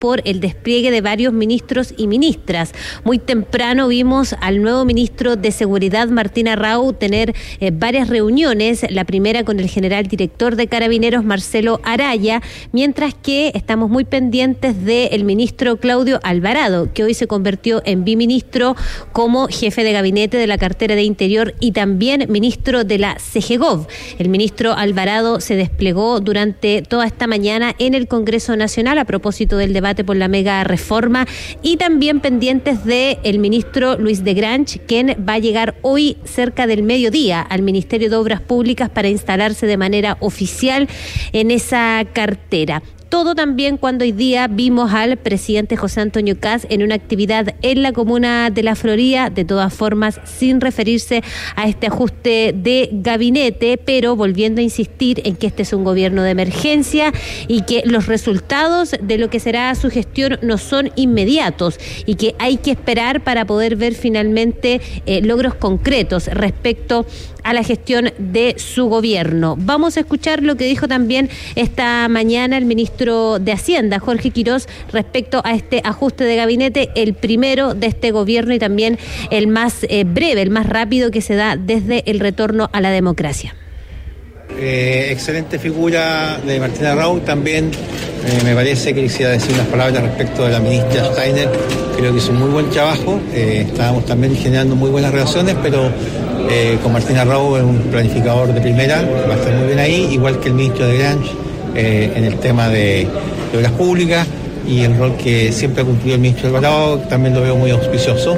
por el despliegue de varios ministros y ministras. Muy temprano vimos al nuevo ministro de Seguridad, Martín Arrau, tener varias reuniones, la primera con el general director de Carabineros, Marcelo Araya, mientras que estamos muy pendientes del ministro Claudio Alvarado, que hoy se convirtió en biministro como jefe de gabinete de la cartera de Interior y también ministro de la CGGOV. El ministro Alvarado se desplegó durante toda esta mañana en el Congreso Nacional a propósito del debate por la mega reforma, y también pendientes del ministro Luis de Grange, quien va a llegar hoy cerca del mediodía al Ministerio de Obras Públicas para instalarse de manera oficial en esa cartera. Todo también cuando hoy día vimos al presidente José Antonio Kast en una actividad en la comuna de La Florida, de todas formas sin referirse a este ajuste de gabinete, pero volviendo a insistir en que este es un gobierno de emergencia y que los resultados de lo que será su gestión no son inmediatos y que hay que esperar para poder ver finalmente logros concretos respecto a la gestión de su gobierno. Vamos a escuchar lo que dijo también esta mañana el ministro de Hacienda, Jorge Quirós, respecto a este ajuste de gabinete, el primero de este gobierno y también el más breve, el más rápido que se da desde el retorno a la democracia. Excelente figura de Martín Arrau. También me parece que quisiera decir unas palabras respecto de la ministra Steiner. Creo que hizo un muy buen trabajo. Estábamos también generando muy buenas relaciones, pero con Martín Arrau es un planificador de primera, va a estar muy bien ahí, igual que el ministro de Grange en el tema de obras públicas, y el rol que siempre ha cumplido el ministro Alvarado también lo veo muy auspicioso.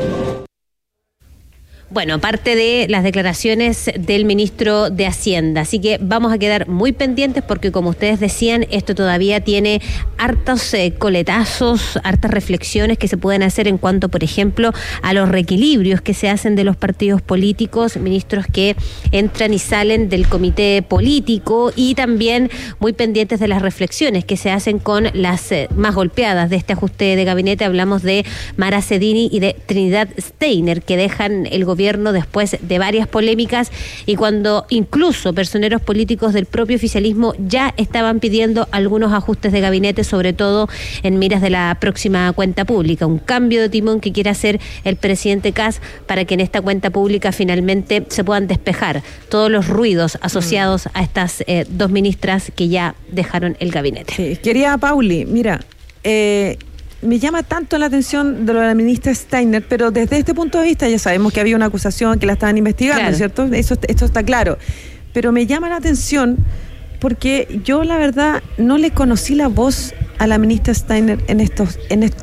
Bueno, parte de las declaraciones del ministro de Hacienda, así que vamos a quedar muy pendientes porque, como ustedes decían, esto todavía tiene hartos coletazos, hartas reflexiones que se pueden hacer en cuanto, por ejemplo, a los reequilibrios que se hacen de los partidos políticos, ministros que entran y salen del comité político, y también muy pendientes de las reflexiones que se hacen con las más golpeadas de este ajuste de gabinete. Hablamos de Mara Cedini y de Trinidad Steiner, que dejan el gobierno después de varias polémicas y cuando incluso personeros políticos del propio oficialismo ya estaban pidiendo algunos ajustes de gabinete, sobre todo en miras de la próxima cuenta pública, un cambio de timón que quiere hacer el presidente Kast para que en esta cuenta pública finalmente se puedan despejar todos los ruidos asociados a estas dos ministras que ya dejaron el gabinete. Sí, querida Pauli, mira, me llama tanto la atención de lo de la ministra Steiner, pero desde este punto de vista ya sabemos que había una acusación, que la estaban investigando, claro, ¿cierto? Esto está claro. Pero me llama la atención porque yo, la verdad, no le conocí la voz a la ministra Steiner en estos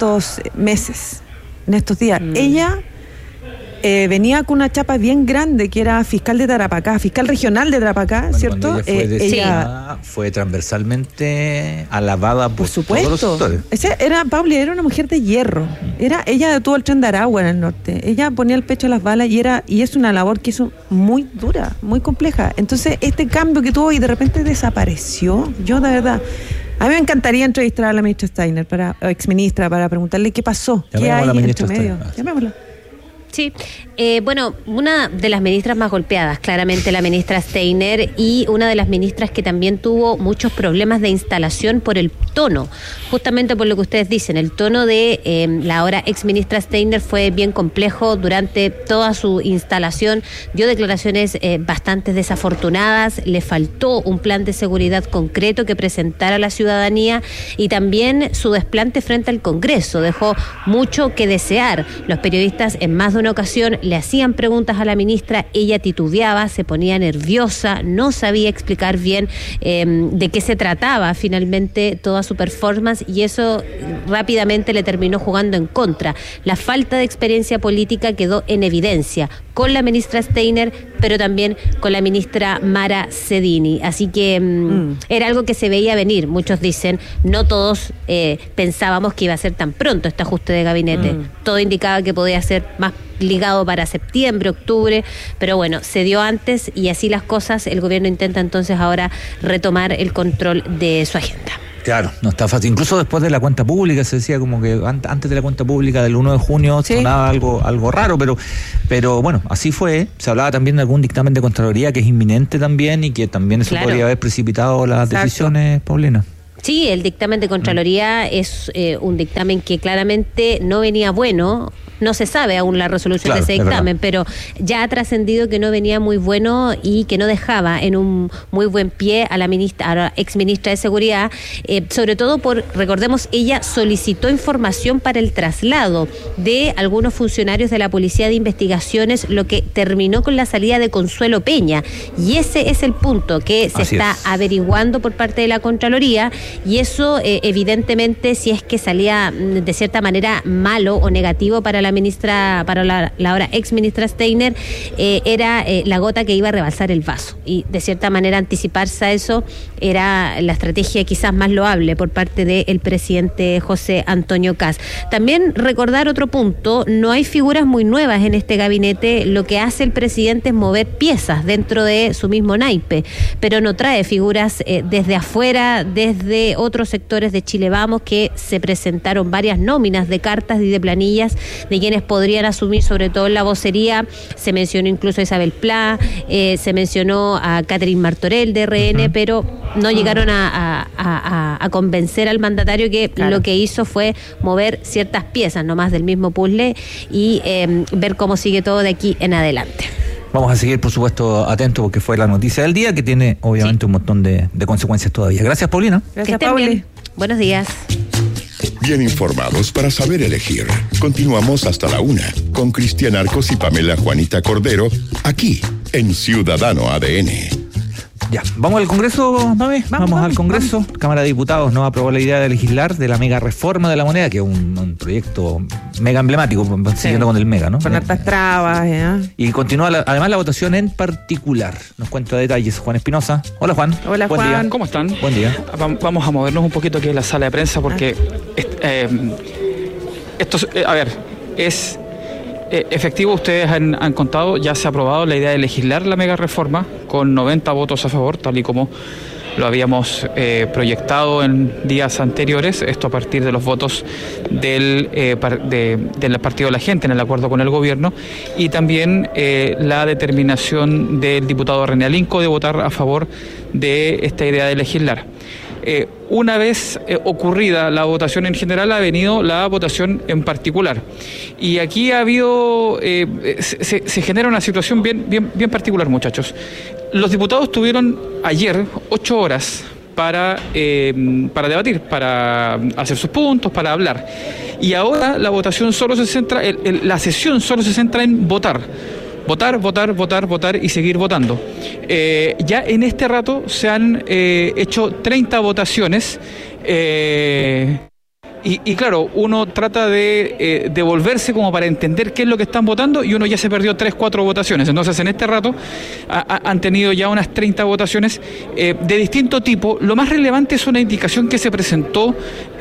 meses, en estos días. Ella venía con una chapa bien grande, que era fiscal de Tarapacá, fiscal regional de Tarapacá, bueno, ¿cierto? Ella fue transversalmente alabada por todos los sectores. Pauli era una mujer de hierro. Ella detuvo el tren de Aragua en el norte. Ella ponía el pecho a las balas y es una labor que hizo muy dura, muy compleja. Entonces, este cambio que tuvo y de repente desapareció, yo de verdad... A mí me encantaría entrevistar a la ministra Steiner, exministra, para preguntarle qué pasó, qué hay entre medio. Llamémosla. Sí, bueno, una de las ministras más golpeadas, claramente la ministra Steiner, y una de las ministras que también tuvo muchos problemas de instalación por el tono, justamente por lo que ustedes dicen, el tono de la ahora exministra Steiner fue bien complejo durante toda su instalación, dio declaraciones bastante desafortunadas, le faltó un plan de seguridad concreto que presentara a la ciudadanía, y también su desplante frente al Congreso dejó mucho que desear. Los periodistas en más de una ocasión le hacían preguntas a la ministra, ella titubeaba, se ponía nerviosa, no sabía explicar bien de qué se trataba finalmente toda su performance, y eso rápidamente le terminó jugando en contra. La falta de experiencia política quedó en evidencia con la ministra Steiner, pero también con la ministra Mara Cedini. Así que era algo que se veía venir. Muchos dicen, no todos pensábamos que iba a ser tan pronto este ajuste de gabinete. Todo indicaba que podía ser más ligado para septiembre, octubre, pero bueno, se dio antes y así las cosas. El gobierno intenta entonces ahora retomar el control de su agenda. Claro, no está fácil. Incluso después de la cuenta pública se decía como que antes de la cuenta pública del 1 de junio sonaba algo raro, pero bueno, así fue. Se hablaba también de algún dictamen de Contraloría que es inminente también y que también eso podría haber precipitado las decisiones, Paulina. Sí, el dictamen de Contraloría es un dictamen que claramente no venía bueno. No se sabe aún la resolución de ese dictamen, pero ya ha trascendido que no venía muy bueno y que no dejaba en un muy buen pie a la exministra de Seguridad, sobre todo recordemos, ella solicitó información para el traslado de algunos funcionarios de la Policía de Investigaciones, lo que terminó con la salida de Consuelo Peña. Y ese es el punto que se está averiguando por parte de la Contraloría, y eso evidentemente, si es que salía de cierta manera malo o negativo para la ministra, para la ahora ex ministra Steiner, era la gota que iba a rebalsar el vaso, y de cierta manera anticiparse a eso era la estrategia quizás más loable por parte del presidente José Antonio Kast. También recordar otro punto: no hay figuras muy nuevas en este gabinete. Lo que hace el presidente es mover piezas dentro de su mismo naipe, pero no trae figuras desde afuera, desde otros sectores de Chile Vamos, que se presentaron varias nóminas de cartas y de planillas de quienes podrían asumir, sobre todo en la vocería. Se mencionó incluso a Isabel Pla, se mencionó a Catherine Martorell de RN, pero no llegaron a convencer al mandatario, que lo que hizo fue mover ciertas piezas nomás del mismo puzzle y ver cómo sigue todo de aquí en adelante. Vamos a seguir, por supuesto, atentos, porque fue la noticia del día, que tiene obviamente un montón de consecuencias todavía. Gracias, Paulina. Gracias, Pauli. Buenos días. Bien informados para saber elegir. Continuamos hasta la 1 con Cristian Arcos y Pamela Juanita Cordero, aquí en Ciudadano ADN. Ya, ¿vamos al Congreso, mami? Vamos al Congreso. Vamos. Cámara de Diputados no aprobó la idea de legislar de la mega reforma de la moneda, que es un proyecto mega emblemático, siguiendo con el mega, ¿no? Con hartas trabas, Y continúa además la votación en particular. Nos cuenta detalles Juan Espinosa. Hola, Juan. Hola, Buen Juan. día. ¿Cómo están? Buen día. Vamos a movernos un poquito aquí en la sala de prensa, porque esto, es efectivo. Ustedes han contado, ya se ha aprobado la idea de legislar la mega reforma con 90 votos a favor, tal y como lo habíamos proyectado en días anteriores. Esto a partir de los votos del Partido de la Gente en el acuerdo con el gobierno, y también la determinación del diputado René Alinco de votar a favor de esta idea de legislar. Una vez ocurrida la votación en general, ha venido la votación en particular. Y aquí ha habido, se genera una situación bien particular, muchachos. Los diputados tuvieron ayer 8 horas para debatir, para hacer sus puntos, para hablar. Y ahora la votación solo se centra, la sesión solo se centra en votar. Votar y seguir votando. Ya en este rato se han hecho 30 votaciones. Y claro, uno trata de devolverse como para entender qué es lo que están votando, y uno ya se perdió 3-4 votaciones. Entonces en este rato han tenido ya unas 30 votaciones de distinto tipo. Lo más relevante es una indicación que se presentó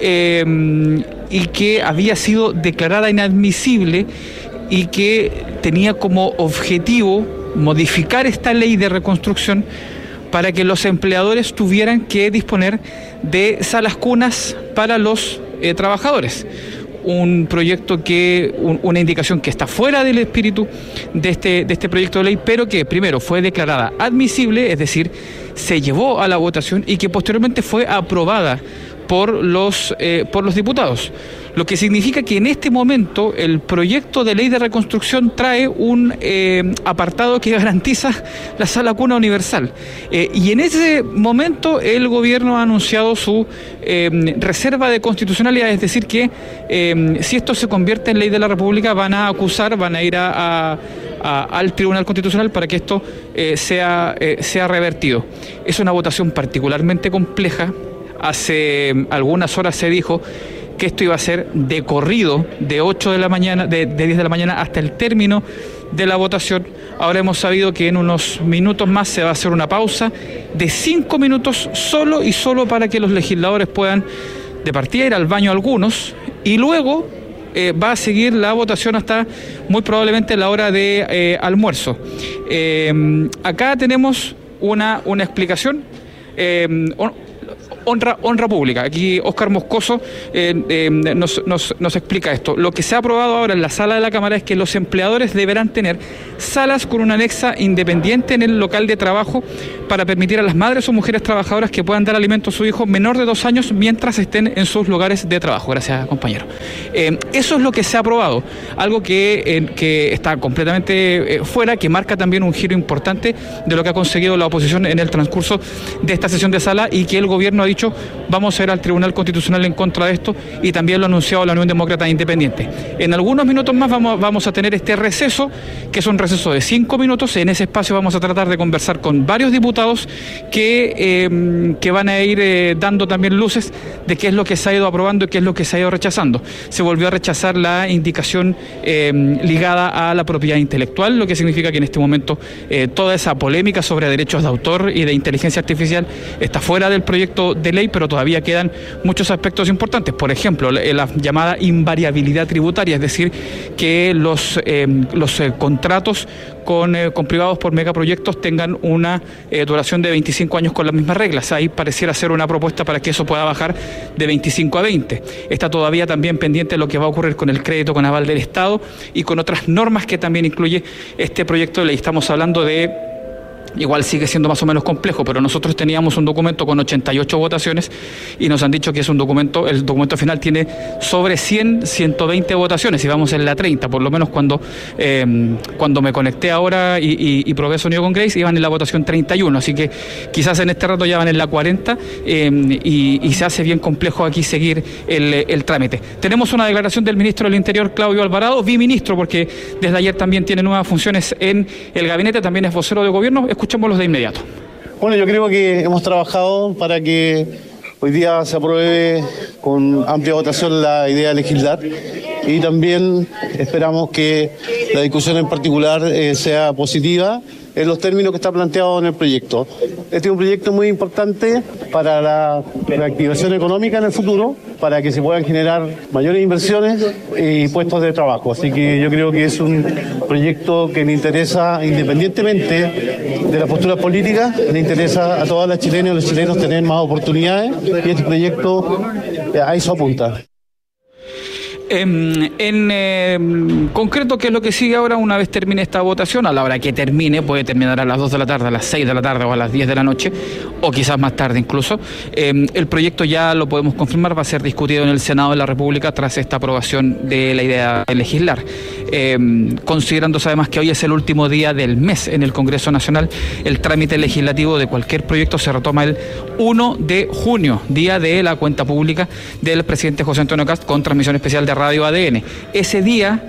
y que había sido declarada inadmisible, y que tenía como objetivo modificar esta ley de reconstrucción para que los empleadores tuvieran que disponer de salas cunas para los trabajadores. Un proyecto una indicación que está fuera del espíritu de este proyecto de ley, pero que primero fue declarada admisible, es decir, se llevó a la votación, y que posteriormente fue aprobada por los diputados. Lo que significa que en este momento el proyecto de ley de reconstrucción trae un apartado que garantiza la sala cuna universal. Y en ese momento el gobierno ha anunciado su reserva de constitucionalidad, es decir que si esto se convierte en ley de la República, van a ir al Tribunal Constitucional para que esto sea revertido. Es una votación particularmente compleja. Hace algunas horas se dijo que esto iba a ser de corrido, de 8 de la mañana, de 10 de la mañana hasta el término de la votación. Ahora hemos sabido que en unos minutos más se va a hacer una pausa de 5 minutos solo para que los legisladores puedan de partida ir al baño algunos, y luego va a seguir la votación hasta muy probablemente la hora de almuerzo. Acá tenemos una explicación. honra pública. Aquí Óscar Moscoso nos explica esto. Lo que se ha aprobado ahora en la sala de la Cámara es que los empleadores deberán tener salas con una anexa independiente en el local de trabajo para permitir a las madres o mujeres trabajadoras que puedan dar alimento a su hijo menor de 2 años mientras estén en sus lugares de trabajo. Gracias, compañero. Eso es lo que se ha aprobado, algo que está completamente fuera, que marca también un giro importante de lo que ha conseguido la oposición en el transcurso de esta sesión de sala, y que el gobierno ha dicho vamos a ir al Tribunal Constitucional en contra de esto, y también lo ha anunciado la Unión Demócrata Independiente. En algunos minutos más vamos a tener este receso, que es un receso de 5 minutos. En ese espacio vamos a tratar de conversar con varios diputados que van a ir dando también luces de qué es lo que se ha ido aprobando y qué es lo que se ha ido rechazando. Se volvió a rechazar la indicación ligada a la propiedad intelectual, lo que significa que en este momento toda esa polémica sobre derechos de autor y de inteligencia artificial está fuera del proyecto de ley, pero todavía quedan muchos aspectos importantes. Por ejemplo, la llamada invariabilidad tributaria, es decir, que los contratos con privados por megaproyectos tengan una duración de 25 años con las mismas reglas. Ahí pareciera ser una propuesta para que eso pueda bajar de 25 a 20. Está todavía también pendiente lo que va a ocurrir con el crédito con aval del Estado y con otras normas que también incluye este proyecto de ley. Estamos hablando de... Igual sigue siendo más o menos complejo, pero nosotros teníamos un documento con 88 votaciones y nos han dicho que es un documento, el documento final tiene sobre 120 votaciones y vamos en la 30, por lo menos cuando me conecté ahora y probé sonido con Grace, iban en la votación 31, así que quizás en este rato ya van en la 40 y se hace bien complejo aquí seguir el trámite. Tenemos una declaración del ministro del Interior, Claudio Alvarado, biministro, porque desde ayer también tiene nuevas funciones en el gabinete, también es vocero de gobierno. Escuchémoslos de inmediato. Bueno, yo creo que hemos trabajado para que hoy día se apruebe con amplia votación la idea de legislar y también esperamos que la discusión en particular sea positiva en los términos que está planteado en el proyecto. Este es un proyecto muy importante para la reactivación económica en el futuro, para que se puedan generar mayores inversiones y puestos de trabajo. Así que yo creo que es un proyecto que le interesa, independientemente de las posturas políticas, le interesa a todas las chilenas y los chilenos tener más oportunidades, y este proyecto a eso apunta. En concreto, ¿qué es lo que sigue ahora una vez termine esta votación? A la hora que termine, puede terminar a las 2 de la tarde, a las 6 de la tarde o a las 10 de la noche, o quizás más tarde incluso. El proyecto, ya lo podemos confirmar, va a ser discutido en el Senado de la República tras esta aprobación de la idea de legislar. Considerándose además que hoy es el último día del mes en el Congreso Nacional, el trámite legislativo de cualquier proyecto se retoma el 1 de junio, día de la cuenta pública del presidente José Antonio Kast, con transmisión especial de Radio ADN. Ese día,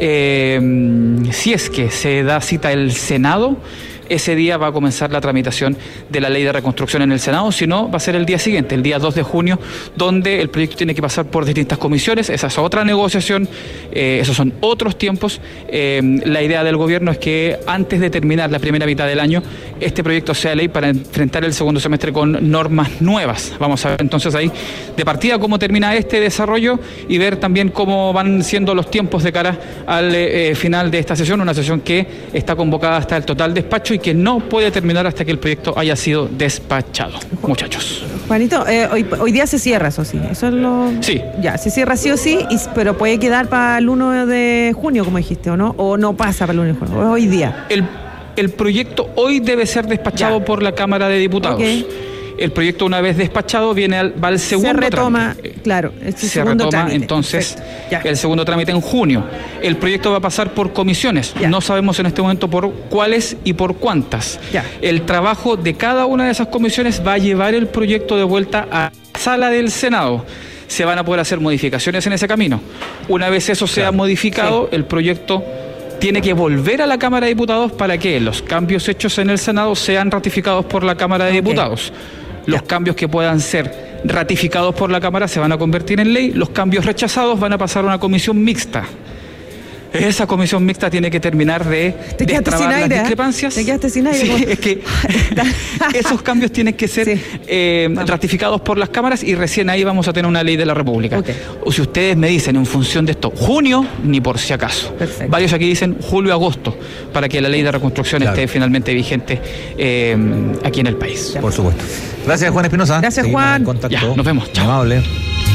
si es que se da cita el Senado, ese día va a comenzar la tramitación de la ley de reconstrucción en el Senado. Si no, va a ser el día siguiente, el día 2 de junio, donde el proyecto tiene que pasar por distintas comisiones. Esa es otra negociación, esos son otros tiempos. La idea del gobierno es que antes de terminar la primera mitad del año, este proyecto sea ley para enfrentar el segundo semestre con normas nuevas. Vamos a ver entonces ahí de partida cómo termina este desarrollo y ver también cómo van siendo los tiempos de cara al final de esta sesión, una sesión que está convocada hasta el total despacho y que no puede terminar hasta que el proyecto haya sido despachado. Muchachos. Juanito, hoy día se cierra, eso sí. Eso es lo... Sí. Ya, se cierra sí o sí, pero puede quedar para el 1 de junio, como dijiste, ¿o no? ¿O no pasa para el 1 de junio? ¿O hoy día? El proyecto hoy debe ser despachado por la Cámara de Diputados. Okay. El proyecto, una vez despachado, va al segundo trámite. Se retoma, claro, se retoma trámite. Entonces el segundo trámite en junio. El proyecto va a pasar por comisiones. Ya. No sabemos en este momento por cuáles y por cuántas. Ya. El trabajo de cada una de esas comisiones va a llevar el proyecto de vuelta a la sala del Senado. Se van a poder hacer modificaciones en ese camino. Una vez eso sea modificado, el proyecto tiene que volver a la Cámara de Diputados para que los cambios hechos en el Senado sean ratificados por la Cámara de Diputados. Los cambios que puedan ser ratificados por la Cámara se van a convertir en ley, los cambios rechazados van a pasar a una comisión mixta. Esa comisión mixta tiene que terminar de destrabar las discrepancias. Te quedaste sin aire. Sí, es que esos cambios tienen que ser ratificados por las cámaras y recién ahí vamos a tener una ley de la República. Okay. O si ustedes me dicen en función de esto, junio, ni por si acaso. Perfecto. Varios aquí dicen julio-agosto, para que la ley de reconstrucción esté finalmente vigente aquí en el país. Por supuesto. Gracias, Juan Espinosa. Gracias, Juan. Ya, nos vemos. Chao. Amable.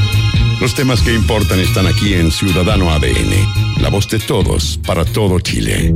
Los temas que importan están aquí en Ciudadano ADN, la voz de todos para todo Chile.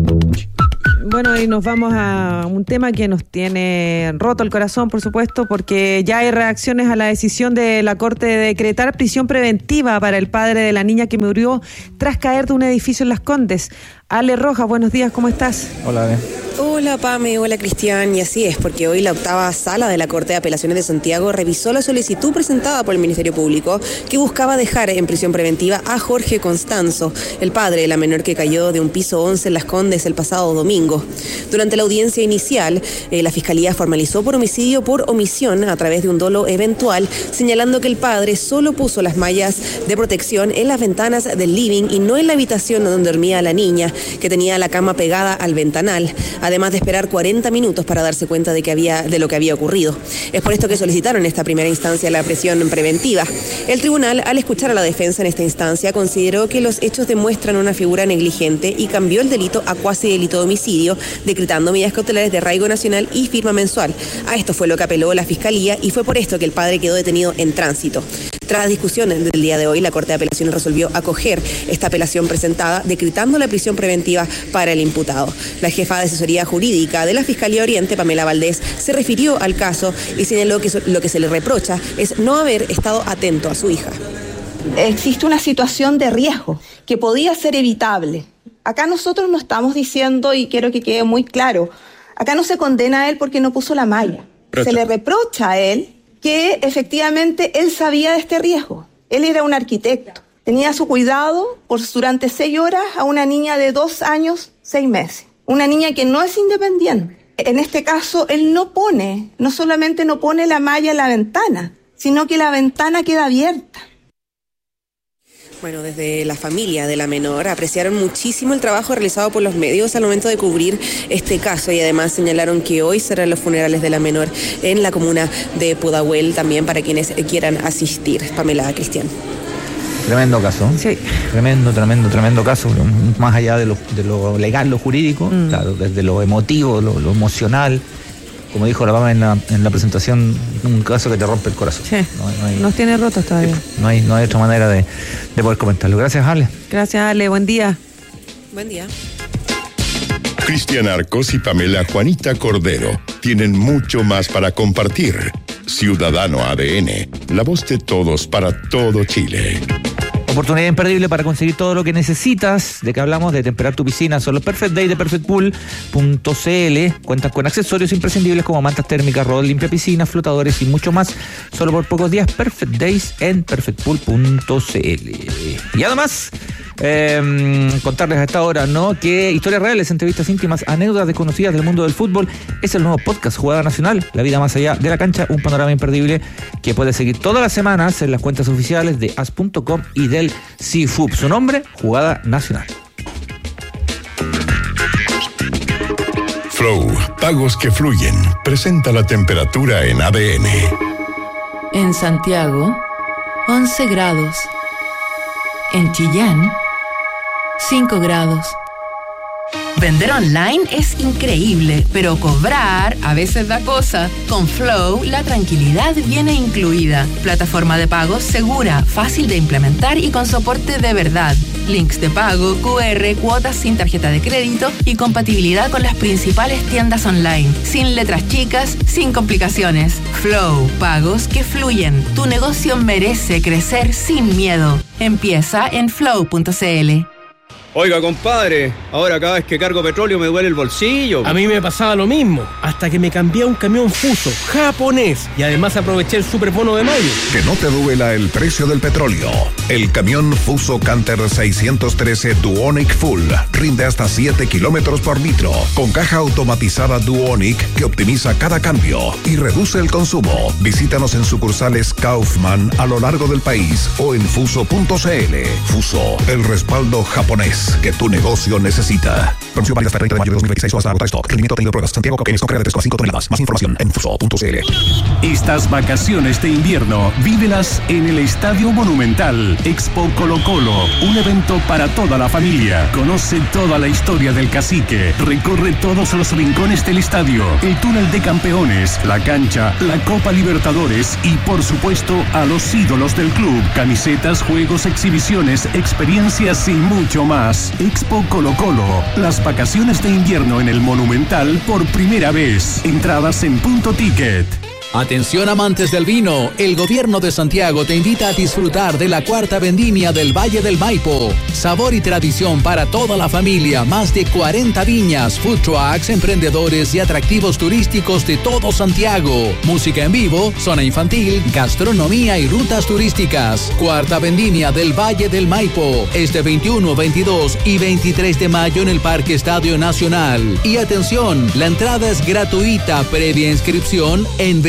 Bueno, y nos vamos a un tema que nos tiene roto el corazón, por supuesto, porque ya hay reacciones a la decisión de la Corte de decretar prisión preventiva para el padre de la niña que murió tras caer de un edificio en Las Condes. Ale Rojas, buenos días, ¿cómo estás? Hola, Ale. Hola, Pame, hola, Cristian. Y así es, porque hoy la octava sala de la Corte de Apelaciones de Santiago revisó la solicitud presentada por el Ministerio Público que buscaba dejar en prisión preventiva a Jorge Constanzo, el padre de la menor que cayó de un piso 11 en Las Condes el pasado domingo. Durante la audiencia inicial, la Fiscalía formalizó por homicidio por omisión a través de un dolo eventual, señalando que el padre solo puso las mallas de protección en las ventanas del living y no en la habitación donde dormía la niña, que tenía la cama pegada al ventanal, además de esperar 40 minutos para darse cuenta de lo que había ocurrido. Es por esto que solicitaron en esta primera instancia la prisión preventiva. El tribunal, al escuchar a la defensa en esta instancia, consideró que los hechos demuestran una figura negligente y cambió el delito a cuasi delito de homicidio, decretando medidas cautelares de arraigo nacional y firma mensual. A esto fue lo que apeló la Fiscalía y fue por esto que el padre quedó detenido en tránsito. Tras discusiones del día de hoy, la Corte de Apelaciones resolvió acoger esta apelación presentada, decretando la prisión preventiva para el imputado. La jefa de asesoría jurídica de la Fiscalía Oriente, Pamela Valdés, se refirió al caso y señaló que lo que se le reprocha es no haber estado atento a su hija. Existe una situación de riesgo que podía ser evitable. Acá nosotros no estamos diciendo, y quiero que quede muy claro, acá no se condena a él porque no puso la malla. Se le reprocha a él que efectivamente él sabía de este riesgo. Él era un arquitecto. Tenía a su cuidado durante 6 horas a una niña de 2 años, 6 meses. Una niña que no es independiente. En este caso, él no solamente no pone la malla en la ventana, sino que la ventana queda abierta. Bueno, desde la familia de la menor apreciaron muchísimo el trabajo realizado por los medios al momento de cubrir este caso y además señalaron que hoy serán los funerales de la menor en la comuna de Pudahuel, también para quienes quieran asistir. Pamela, Cristian. Tremendo caso. Sí. Tremendo caso. Más allá de lo legal, lo jurídico, claro, desde lo emotivo, lo emocional. Como dijo la Pama en la presentación, un caso que te rompe el corazón. Sí. No hay, nos tiene rotos todavía. No hay otra manera de poder comentarlo. Gracias, Ale. Gracias, Ale. Buen día. Buen día. Cristian Arcos y Pamela Juanita Cordero tienen mucho más para compartir. Ciudadano ADN, la voz de todos para todo Chile. Oportunidad imperdible para conseguir todo lo que necesitas. De que hablamos de temperar tu piscina. Son los Perfect Days de perfectpool.cl. Cuentan con accesorios imprescindibles como mantas térmicas, rol, limpia piscina, flotadores y mucho más. Solo por pocos días. Perfect Days en perfectpool.cl. Y además, contarles a esta hora, ¿no?, que historias reales, entrevistas íntimas, anécdotas desconocidas del mundo del fútbol es el nuevo podcast Jugada Nacional, la vida más allá de la cancha, un panorama imperdible que puedes seguir todas las semanas en las cuentas oficiales de as.com y del CIFUB. Su nombre, Jugada Nacional. Flow, pagos que fluyen, presenta la temperatura en ADN. En Santiago, 11 grados. En Chillán, 5 grados. Vender online es increíble, pero cobrar a veces da cosa. Con Flow, la tranquilidad viene incluida. Plataforma de pagos segura, fácil de implementar y con soporte de verdad. Links de pago, QR, cuotas sin tarjeta de crédito y compatibilidad con las principales tiendas online. Sin letras chicas, sin complicaciones. Flow, pagos que fluyen. Tu negocio merece crecer sin miedo. Empieza en flow.cl. Oiga, compadre, ahora cada vez que cargo petróleo me duele el bolsillo. A mí me pasaba lo mismo, hasta que me cambié a un camión Fuso, japonés, y además aproveché el superbono de mayo. Que no te duela el precio del petróleo. El camión Fuso Canter 613 Duonic Full rinde hasta 7 kilómetros por litro, con caja automatizada Duonic que optimiza cada cambio y reduce el consumo. Visítanos en sucursales Kaufman a lo largo del país o en fuso.cl. Fuso, el respaldo japonés. soluciones que tu negocio necesita. Promoción válida hasta el 30 de mayo de 2026 o hasta agotar stock. Rendimiento tenido pruebas. Santiago Coquenes con carga de 3,5 toneladas. Más información en fuso.cl. Estas vacaciones de invierno, vívelas en el Estadio Monumental. Expo Colo Colo, un evento para toda la familia. Conoce toda la historia del Cacique. Recorre todos los rincones del estadio, el túnel de campeones, la cancha, la Copa Libertadores y, por supuesto, a los ídolos del club. Camisetas, juegos, exhibiciones, experiencias y mucho más. Expo Colo Colo, las vacaciones de invierno en el Monumental por primera vez. Entradas en Punto Ticket. Atención amantes del vino, el gobierno de Santiago te invita a disfrutar de la cuarta vendimia del Valle del Maipo. Sabor y tradición para toda la familia, más de 40 viñas, food trucks, emprendedores y atractivos turísticos de todo Santiago. Música en vivo, zona infantil, gastronomía y rutas turísticas. Cuarta vendimia del Valle del Maipo, este 21, 22 y 23 de mayo en el Parque Estadio Nacional. Y atención, la entrada es gratuita, previa inscripción en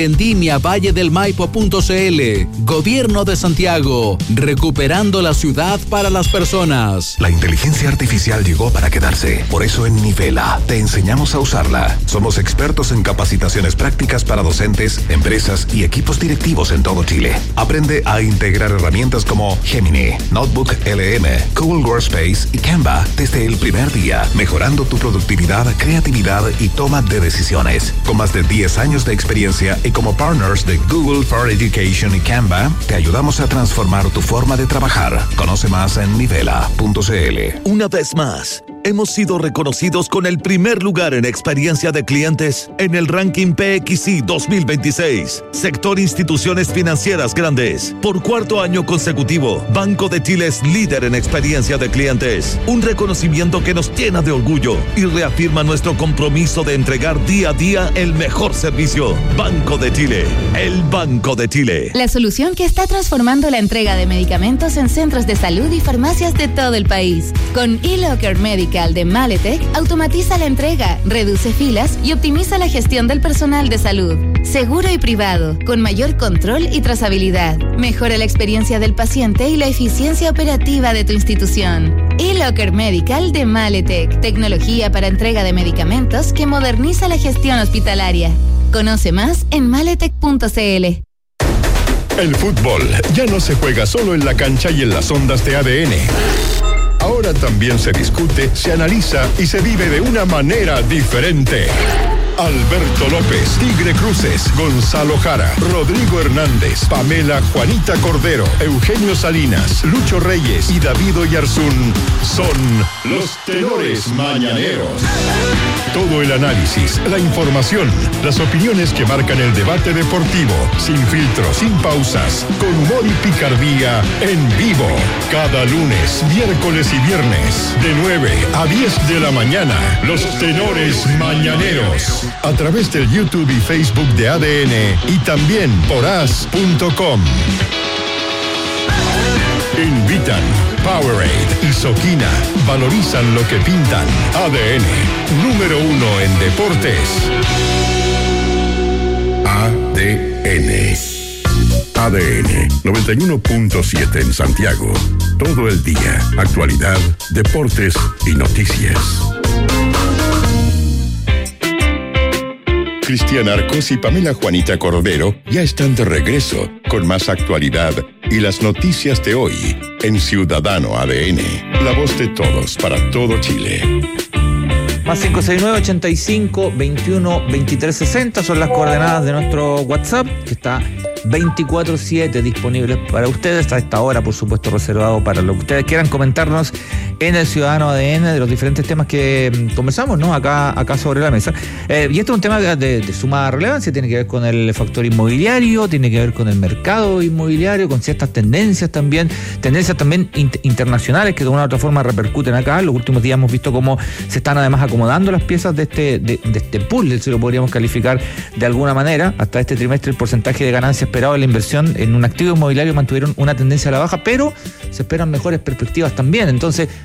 vendimiavalledelmaipo.cl. Gobierno de Santiago, recuperando la ciudad para las personas. La inteligencia artificial llegó para quedarse. Por eso en Nivela te enseñamos a usarla. Somos expertos en capacitaciones prácticas para docentes, empresas y equipos directivos en todo Chile. Aprende a integrar herramientas como Gemini, Notebook LM, Google Workspace y Canva desde el primer día, mejorando tu productividad, creatividad y toma de decisiones. Con más de 10 años de experiencia y como partners de Google for Education y Canva, te ayudamos a transformar tu forma de trabajar. Conoce más en nivela.cl. Una vez más, hemos sido reconocidos con el primer lugar en experiencia de clientes en el ranking PXI 2026. Sector Instituciones Financieras Grandes. Por cuarto año consecutivo, Banco de Chile es líder en experiencia de clientes. Un reconocimiento que nos llena de orgullo y reafirma nuestro compromiso de entregar día a día el mejor servicio. Banco de Chile, el Banco de Chile. La solución que está transformando la entrega de medicamentos en centros de salud y farmacias de todo el país. Con eLocker Medical de Maletec, automatiza la entrega, reduce filas y optimiza la gestión del personal de salud. Seguro y privado, con mayor control y trazabilidad. Mejora la experiencia del paciente y la eficiencia operativa de tu institución. eLocker Medical de Maletec, tecnología para entrega de medicamentos que moderniza la gestión hospitalaria. Conoce más en maletec.cl. El fútbol ya no se juega solo en la cancha y en las ondas de ADN. Ahora también se discute, se analiza y se vive de una manera diferente. Alberto López, Tigre Cruces, Gonzalo Jara, Rodrigo Hernández, Pamela Juanita Cordero, Eugenio Salinas, Lucho Reyes y David Oyarzún son los tenores mañaneros. Todo el análisis, la información, las opiniones que marcan el debate deportivo, sin filtros, sin pausas, con humor y picardía, en vivo. Cada lunes, miércoles y viernes, de 9 a 10 de la mañana, los tenores mañaneros. A través del YouTube y Facebook de ADN y también por as.com. Invitan Powerade y Soquina. Valorizan lo que pintan. ADN, número 1 en deportes. ADN. ADN 91.7 en Santiago. Todo el día. Actualidad, deportes y noticias. Cristian Arcos y Pamela Juanita Cordero ya están de regreso con más actualidad y las noticias de hoy en Ciudadano ADN, la voz de todos para todo Chile. Más 569-85-21-2360 son las coordenadas de nuestro WhatsApp, que está 24/7 disponibles para ustedes. A esta hora, por supuesto, reservado para lo que ustedes quieran comentarnos en el Ciudadano ADN de los diferentes temas que conversamos, ¿no? Acá sobre la mesa. Y este es un tema de suma relevancia, tiene que ver con el factor inmobiliario, tiene que ver con el mercado inmobiliario, con ciertas tendencias también internacionales que de una u otra forma repercuten acá. En los últimos días hemos visto cómo se están además acomodando las piezas de este pool, si lo podríamos calificar de alguna manera. Hasta este trimestre el porcentaje de ganancia esperado de la inversión en un activo inmobiliario mantuvieron una tendencia a la baja, pero se esperan mejores perspectivas también. Entonces,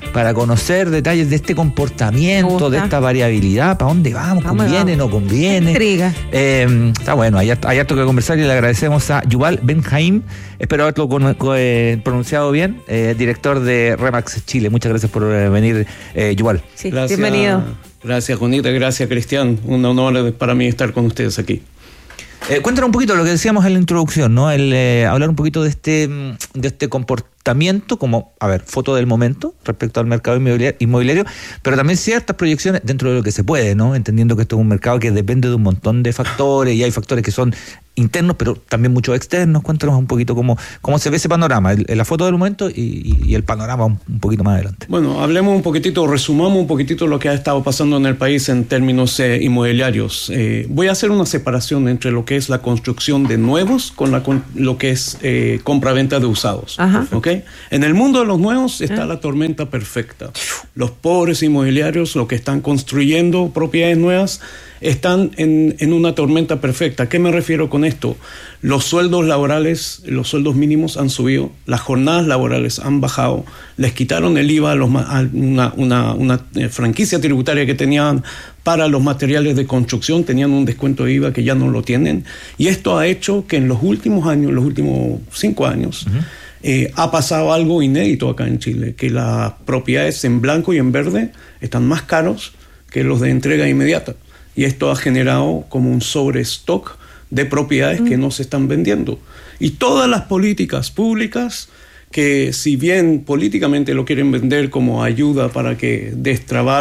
para conocer detalles de este comportamiento, de esta variabilidad, para dónde vamos, conviene, no conviene. Intriga. Está bueno, hay harto que conversar y le agradecemos a Yuval Ben-Haim, espero haberlo pronunciado bien, director de Remax Chile. Muchas gracias por venir, Yuval. Sí, bienvenido. Gracias, Juanita, gracias, Cristian. Un honor para mí estar con ustedes aquí. Cuéntanos un poquito lo que decíamos en la introducción, ¿no? Hablar un poquito de este comportamiento, como, foto del momento respecto al mercado inmobiliario, pero también ciertas proyecciones dentro de lo que se puede, ¿no? Entendiendo que esto es un mercado que depende de un montón de factores y hay factores que son internos, pero también muchos externos. Cuéntanos un poquito cómo se ve ese panorama, la foto del momento y el panorama un poquito más adelante. Bueno, hablemos un poquitito, resumamos un poquitito lo que ha estado pasando en el país en términos inmobiliarios. Voy a hacer una separación entre lo que es la construcción de nuevos con lo que es compra-venta de usados. ¿Okay? En el mundo de los nuevos está la tormenta perfecta. Los pobres inmobiliarios, los que están construyendo propiedades nuevas, están en una tormenta perfecta. ¿A qué me refiero con esto? Los sueldos laborales, los sueldos mínimos han subido, las jornadas laborales han bajado, les quitaron el IVA a una franquicia tributaria que tenían para los materiales de construcción, tenían un descuento de IVA que ya no lo tienen, y esto ha hecho que en los últimos años, los últimos 5 años, ha pasado algo inédito acá en Chile, que las propiedades en blanco y en verde están más caros que los de entrega inmediata. Y esto ha generado como un sobrestock de propiedades que no se están vendiendo. Y todas las políticas públicas, que si bien políticamente lo quieren vender como ayuda para que destrabar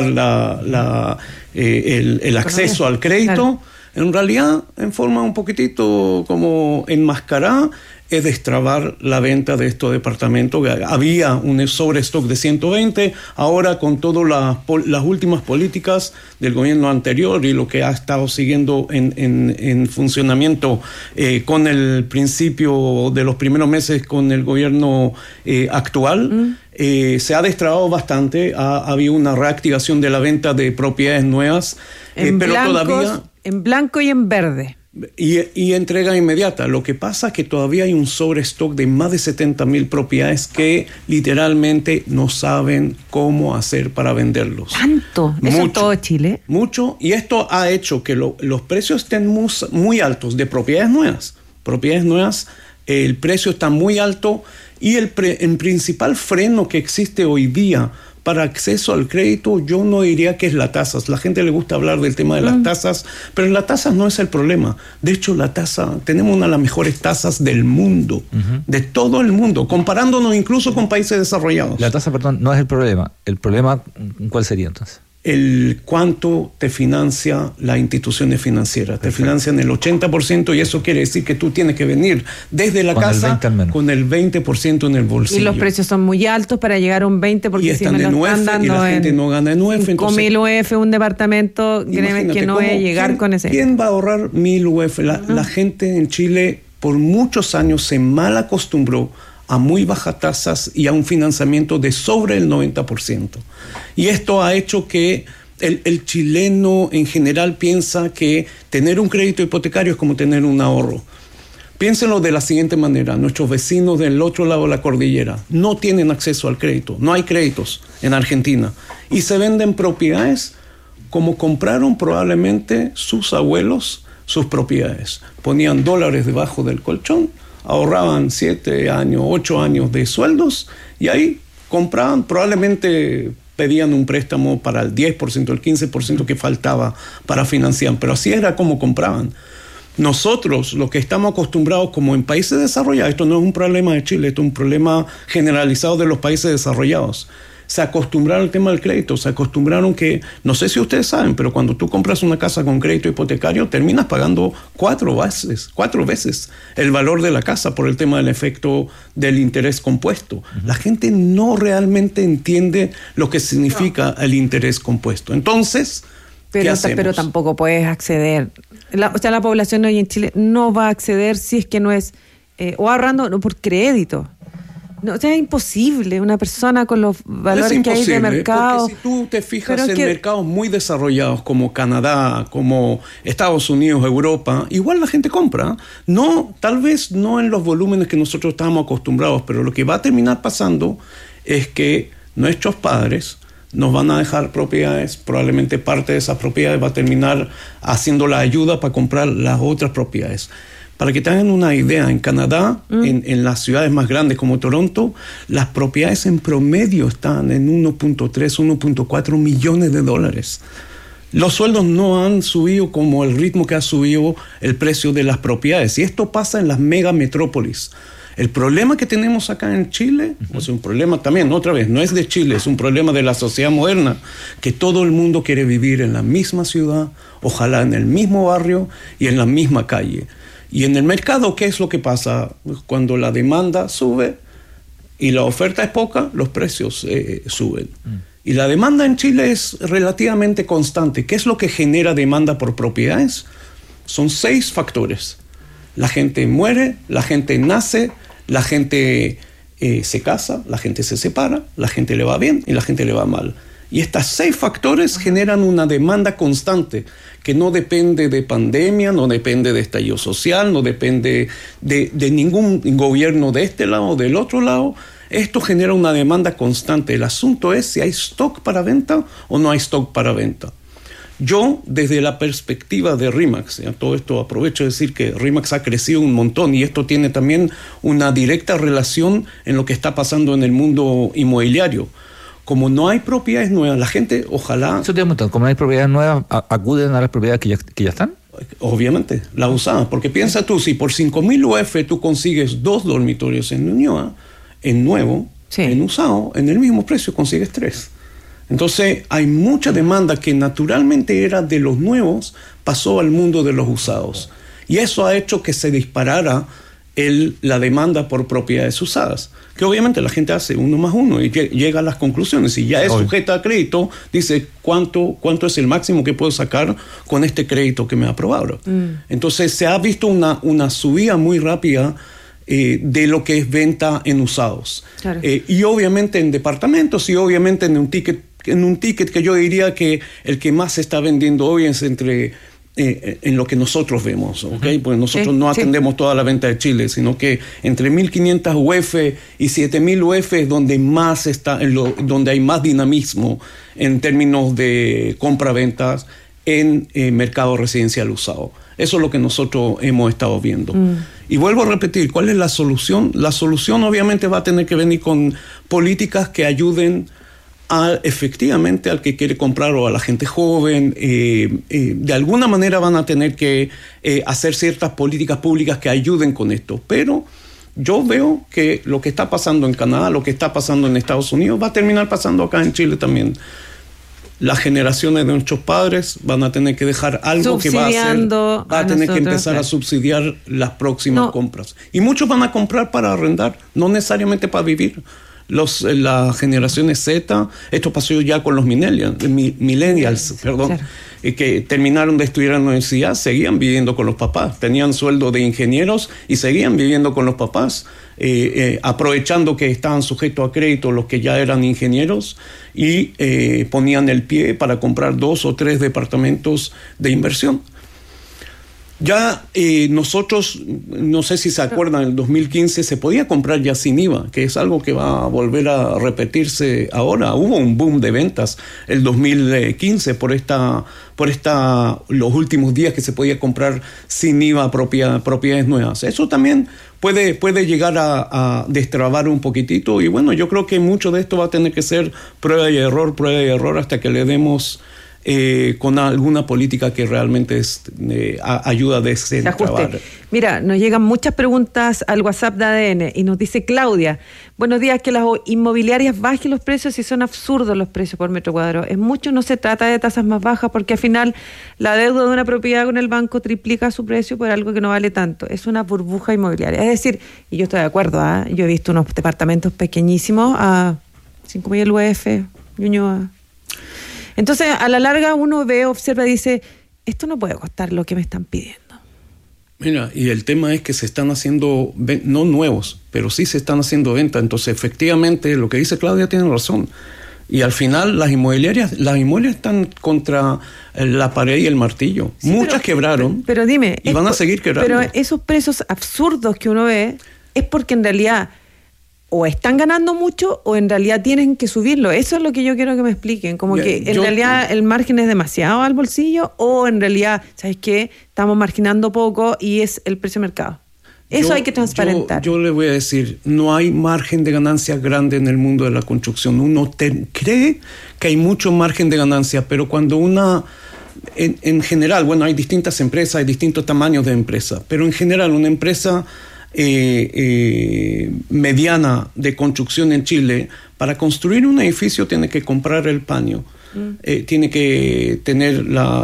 el acceso al crédito, en realidad, en forma un poquitito como enmascarada, es destrabar la venta de estos departamentos. Había un sobrestock de 120, ahora con todas las últimas políticas del gobierno anterior y lo que ha estado siguiendo en funcionamiento con el principio de los primeros meses con el gobierno actual, se ha destrabado bastante, ha habido una reactivación de la venta de propiedades nuevas, pero todavía... En blanco y en verde. Y entrega inmediata. Lo que pasa es que todavía hay un sobrestock de más de 70,000 propiedades que literalmente no saben cómo hacer para venderlos. ¿Tanto? ¿Eso en todo Chile? Mucho, y esto ha hecho que los precios estén muy altos de propiedades nuevas. Propiedades nuevas, el precio está muy alto y el principal freno que existe hoy día para acceso al crédito, yo no diría que es la tasa. La gente le gusta hablar del tema de las tasas, pero las tasas no es el problema. De hecho, tenemos una de las mejores tasas del mundo, de todo el mundo, comparándonos incluso con países desarrollados. La tasa, perdón, no es el problema. ¿El problema cuál sería entonces? El cuánto te financia las instituciones financieras. Perfecto. Te financian el 80% y eso quiere decir que tú tienes que venir desde la casa con el 20% en el bolsillo. Y los precios son muy altos para llegar a un 20% porque están si me lo están dando y la gente no gana en UF. 5.000 UF un departamento, créeme que no voy a llegar con ese. ¿Quién va a ahorrar 1.000 UF? La gente en Chile por muchos años se mal acostumbró a muy bajas tasas y a un financiamiento de sobre el 90%. Y esto ha hecho que el chileno en general piensa que tener un crédito hipotecario es como tener un ahorro. Piénsenlo de la siguiente manera: nuestros vecinos del otro lado de la cordillera no tienen acceso al crédito, no hay créditos en Argentina, y se venden propiedades como compraron probablemente sus abuelos sus propiedades. Ponían dólares debajo del colchón, ahorraban 7 años, 8 años de sueldos y ahí compraban, probablemente pedían un préstamo para el 10%, el 15% que faltaba para financiar, pero así era como compraban. Nosotros, los que estamos acostumbrados como en países desarrollados, esto no es un problema de Chile, esto es un problema generalizado de los países desarrollados. Se acostumbraron al tema del crédito, se acostumbraron que, no sé si ustedes saben, pero cuando tú compras una casa con crédito hipotecario, terminas pagando 4 veces el valor de la casa por el tema del efecto del interés compuesto. La gente no realmente entiende lo que significa el interés compuesto. Entonces, ¿qué hacemos? Pero tampoco puedes acceder. La población hoy en Chile no va a acceder si es que no es, o ahorrando no, por crédito. No, es imposible una persona con los valores que hay de mercado. Porque si tú te fijas en mercados muy desarrollados como Canadá, como Estados Unidos, Europa, igual la gente compra. No, tal vez no en los volúmenes que nosotros estábamos acostumbrados, pero lo que va a terminar pasando es que nuestros padres nos van a dejar propiedades, probablemente parte de esas propiedades va a terminar haciendo la ayuda para comprar las otras propiedades. Para que tengan una idea, en Canadá, en las ciudades más grandes como Toronto, las propiedades en promedio están en 1.3, 1.4 millones de dólares. Los sueldos no han subido como el ritmo que ha subido el precio de las propiedades. Y esto pasa en las megametrópolis. El problema que tenemos acá en Chile, es un problema también, otra vez, no es de Chile, es un problema de la sociedad moderna, que todo el mundo quiere vivir en la misma ciudad, ojalá en el mismo barrio y en la misma calle. Y en el mercado, ¿qué es lo que pasa? Cuando la demanda sube y la oferta es poca, los precios suben. Y la demanda en Chile es relativamente constante. ¿Qué es lo que genera demanda por propiedades? Son 6 factores. La gente muere, la gente nace, la gente se casa, la gente se separa, la gente le va bien y la gente le va mal. Y estos 6 factores generan una demanda constante que no depende de pandemia, no depende de estallido social, no depende de ningún gobierno de este lado o del otro lado. Esto genera una demanda constante. El asunto es si hay stock para venta o no hay stock para venta. Yo, desde la perspectiva de RE/MAX, todo esto aprovecho de decir que RE/MAX ha crecido un montón y esto tiene también una directa relación en lo que está pasando en el mundo inmobiliario. Como no hay propiedades nuevas, la gente, ojalá... Eso te pregunto, como no hay propiedades nuevas, ¿acuden a las propiedades que ya están? Obviamente, las usadas, porque piensa tú, si por 5.000 UF tú consigues 2 dormitorios en Ñuñoa, en nuevo, en usado, en el mismo precio consigues 3. Entonces hay mucha demanda que naturalmente era de los nuevos, pasó al mundo de los usados. Y eso ha hecho que se disparara la demanda por propiedades usadas. Que obviamente la gente hace 1 más 1 y llega a las conclusiones. Y ya es sujeta a crédito, dice cuánto es el máximo que puedo sacar con este crédito que me aprobaron. Entonces se ha visto una subida muy rápida de lo que es venta en usados. Claro. Y obviamente en departamentos y obviamente en un ticket que yo diría que el que más se está vendiendo hoy es en lo que nosotros vemos, ¿okay? Porque nosotros no atendemos toda la venta de Chile, sino que entre 1.500 UF y 7.000 UF es donde más está, donde hay más dinamismo en términos de compra-ventas en mercado residencial usado. Eso es lo que nosotros hemos estado viendo. Y vuelvo a repetir, ¿cuál es la solución? La solución obviamente va a tener que venir con políticas que ayuden efectivamente al que quiere comprar o a la gente joven. De alguna manera van a tener que hacer ciertas políticas públicas que ayuden con esto. Pero yo veo que lo que está pasando en Canadá, lo que está pasando en Estados Unidos, va a terminar pasando acá en Chile también. Las generaciones de nuestros padres van a tener que dejar algo que va a tener que empezar a subsidiar las próximas compras. Y muchos van a comprar para arrendar, no necesariamente para vivir. Las generaciones Z, esto pasó ya con los millennials, que terminaron de estudiar en la universidad, seguían viviendo con los papás, tenían sueldo de ingenieros y seguían viviendo con los papás, aprovechando que estaban sujetos a crédito los que ya eran ingenieros y ponían el pie para comprar 2 o 3 departamentos de inversión. Ya nosotros, no sé si se acuerdan, en el 2015 se podía comprar ya sin IVA, que es algo que va a volver a repetirse ahora. Hubo un boom de ventas el 2015 por los últimos días que se podía comprar sin IVA propiedades nuevas. Eso también puede llegar a destrabar un poquitito y bueno, yo creo que mucho de esto va a tener que ser prueba y error hasta que le demos con alguna política que realmente ayuda a destrabar. Mira, nos llegan muchas preguntas al WhatsApp de ADN y nos dice Claudia, buenos días, que las inmobiliarias bajen los precios y son absurdos los precios por metro cuadrado. Es mucho, no se trata de tasas más bajas porque al final la deuda de una propiedad con el banco triplica su precio por algo que no vale tanto. Es una burbuja inmobiliaria. Es decir, y yo estoy de acuerdo, yo he visto unos departamentos pequeñísimos a 5.000 UF, Ñuñoa. Entonces, a la larga uno observa y dice, esto no puede costar lo que me están pidiendo. Mira, y el tema es que se están haciendo, no nuevos, pero sí se están haciendo ventas. Entonces, efectivamente, lo que dice Claudia tiene razón. Y al final, las inmobiliarias están contra la pared y el martillo. Sí, muchas quebraron, pero dime, y van a seguir quebrando. Pero esos precios absurdos que uno ve es porque en realidad o están ganando mucho o en realidad tienen que subirlo. Eso es lo que yo quiero que me expliquen. Como que en realidad el margen es demasiado al bolsillo o en realidad, ¿sabes qué? Estamos marginando poco y es el precio de mercado. Eso hay que transparentar. Yo le voy a decir, no hay margen de ganancia grande en el mundo de la construcción. Uno cree que hay mucho margen de ganancia, pero cuando en general, bueno, hay distintas empresas, hay distintos tamaños de empresas, pero en general una empresa mediana de construcción en Chile, para construir un edificio tiene que comprar el paño, tiene que tener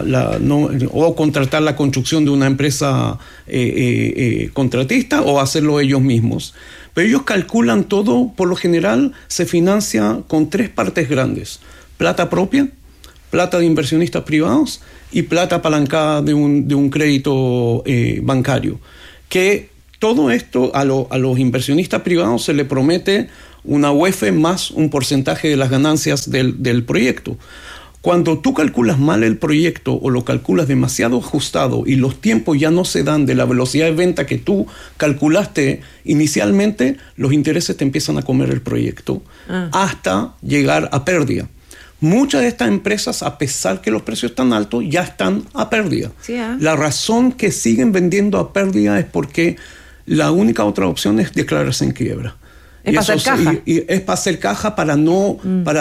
o contratar la construcción de una empresa contratista o hacerlo ellos mismos. Pero ellos calculan todo, por lo general se financia con 3 partes grandes: plata propia, plata de inversionistas privados y plata apalancada de un crédito bancario. Que todo esto a los inversionistas privados se le promete una UEF más un porcentaje de las ganancias del proyecto. Cuando tú calculas mal el proyecto o lo calculas demasiado ajustado y los tiempos ya no se dan de la velocidad de venta que tú calculaste inicialmente, los intereses te empiezan a comer el proyecto hasta llegar a pérdida. Muchas de estas empresas, a pesar que los precios están altos, ya están a pérdida. Sí, La razón que siguen vendiendo a pérdida es porque la única otra opción es declararse en quiebra. Es para hacer caja. Y es para hacer caja para no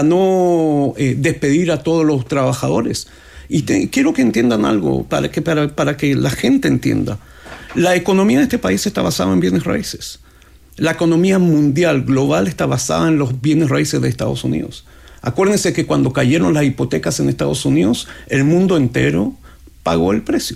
despedir a todos los trabajadores. Y quiero que entiendan algo, para que la gente entienda. La economía de este país está basada en bienes raíces. La economía mundial, global, está basada en los bienes raíces de Estados Unidos. Acuérdense que cuando cayeron las hipotecas en Estados Unidos, el mundo entero pagó el precio.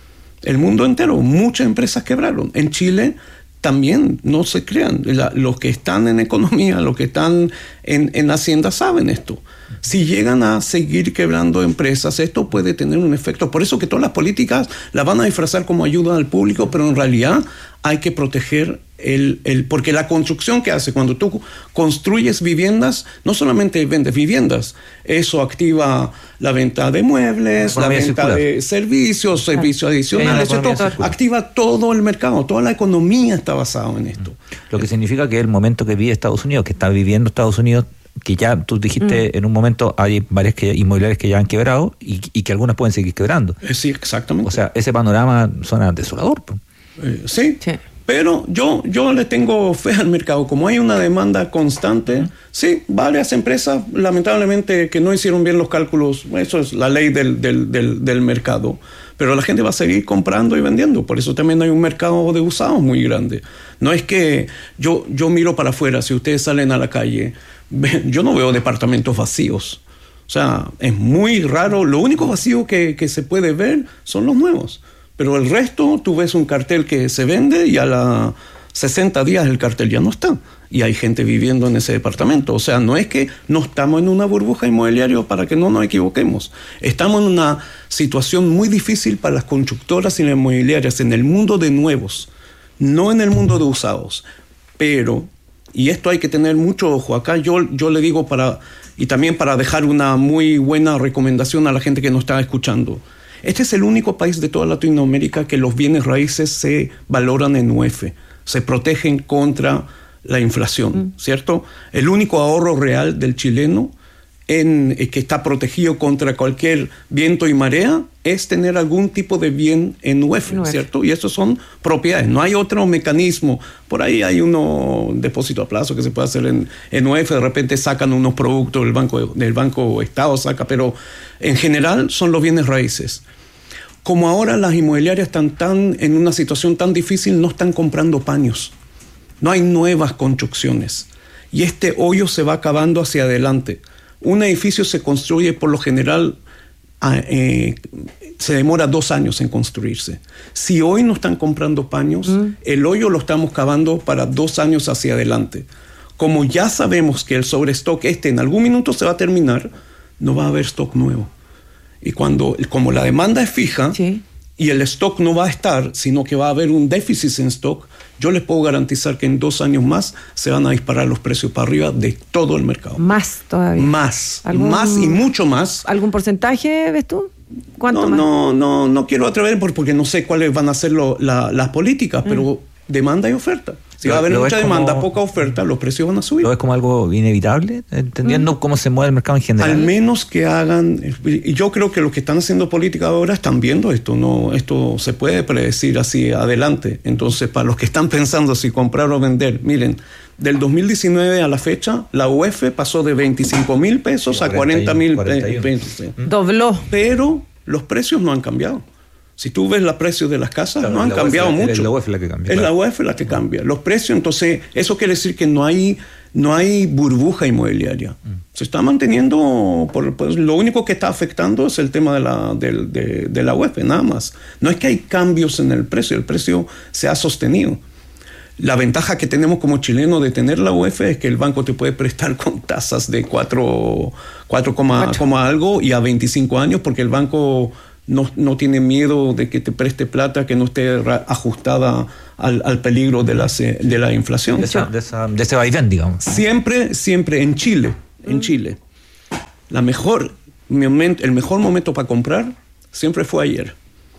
El mundo entero, muchas empresas quebraron. En Chile también, no se crean, los que están en economía, los que están en Hacienda saben esto. Si llegan a seguir quebrando empresas, esto puede tener un efecto. Por eso que todas las políticas las van a disfrazar como ayuda al público, pero en realidad hay que proteger porque la construcción que hace, cuando tú construyes viviendas, no solamente vendes viviendas, eso activa la venta de muebles, la venta de servicios adicionales, esto activa todo el mercado, toda la economía está basada en esto. Lo que significa que el momento que vive Estados Unidos, que está viviendo Estados Unidos, que ya tú dijiste en un momento hay varias inmobiliarias que ya han quebrado y que algunas pueden seguir quebrando. Sí, exactamente. O sea, ese panorama suena desolador. Sí. Pero yo le tengo fe al mercado. Como hay una demanda constante, sí, varias empresas, lamentablemente, que no hicieron bien los cálculos, eso es la ley del mercado. Pero la gente va a seguir comprando y vendiendo. Por eso también hay un mercado de usados muy grande. No es que yo miro para afuera, si ustedes salen a la calle, yo no veo departamentos vacíos. O sea, es muy raro. Lo único vacío que se puede ver son los nuevos. Pero el resto, tú ves un cartel que se vende y a los 60 días el cartel ya no está. Y hay gente viviendo en ese departamento. O sea, no es que no estamos en una burbuja inmobiliaria, para que no nos equivoquemos. Estamos en una situación muy difícil para las constructoras y las inmobiliarias en el mundo de nuevos, no en el mundo de usados. Pero, y esto hay que tener mucho ojo, acá yo le digo y también para dejar una muy buena recomendación a la gente que nos está escuchando. Este es el único país de toda Latinoamérica que los bienes raíces se valoran en UEF, se protegen contra la inflación, ¿cierto? El único ahorro real del chileno que está protegido contra cualquier viento y marea es tener algún tipo de bien en UEF, ¿cierto? Y esos son propiedades, no hay otro mecanismo. Por ahí hay un depósito a plazo que se puede hacer en UEF, de repente sacan unos productos del Banco Estado, pero en general son los bienes raíces. Como ahora las inmobiliarias están en una situación tan difícil, no están comprando paños. No hay nuevas construcciones. Y este hoyo se va acabando hacia adelante. Un edificio se construye por lo general, se demora 2 años en construirse. Si hoy no están comprando paños, el hoyo lo estamos cavando para 2 años hacia adelante. Como ya sabemos que el sobrestock en algún minuto se va a terminar, no va a haber stock nuevo. Y como la demanda es fija y el stock no va a estar, sino que va a haber un déficit en stock, yo les puedo garantizar que en 2 años más se van a disparar los precios para arriba de todo el mercado. Más todavía. Más y mucho más. ¿Algún porcentaje, ves tú? ¿Cuánto más? No quiero atrever porque no sé cuáles van a ser las políticas, pero demanda y oferta. Si va a haber mucha demanda, poca oferta, los precios van a subir. ¿Lo ves como algo inevitable? Entendiendo cómo se mueve el mercado en general. Al menos que hagan, y yo creo que los que están haciendo política ahora están viendo esto, no, esto se puede predecir así adelante. Entonces, para los que están pensando si comprar o vender, miren, del 2019 a la fecha, la UF pasó de 25,000 pesos a 40,000 pesos. Dobló. Pero los precios no han cambiado. Si tú ves los precios de las casas, no han cambiado mucho. Es la UF la que cambia. Es la UF la que cambia. Los precios, entonces, eso quiere decir que no hay burbuja inmobiliaria. Se está manteniendo, lo único que está afectando es el tema de la UF, nada más. No es que hay cambios en el precio se ha sostenido. La ventaja que tenemos como chilenos de tener la UF es que el banco te puede prestar con tasas de 4, algo y a 25 años, porque el banco no tiene miedo de que te preste plata que no esté ajustada al peligro de la inflación. De ese vaivén, digamos. Siempre en Chile, el mejor momento para comprar siempre fue ayer.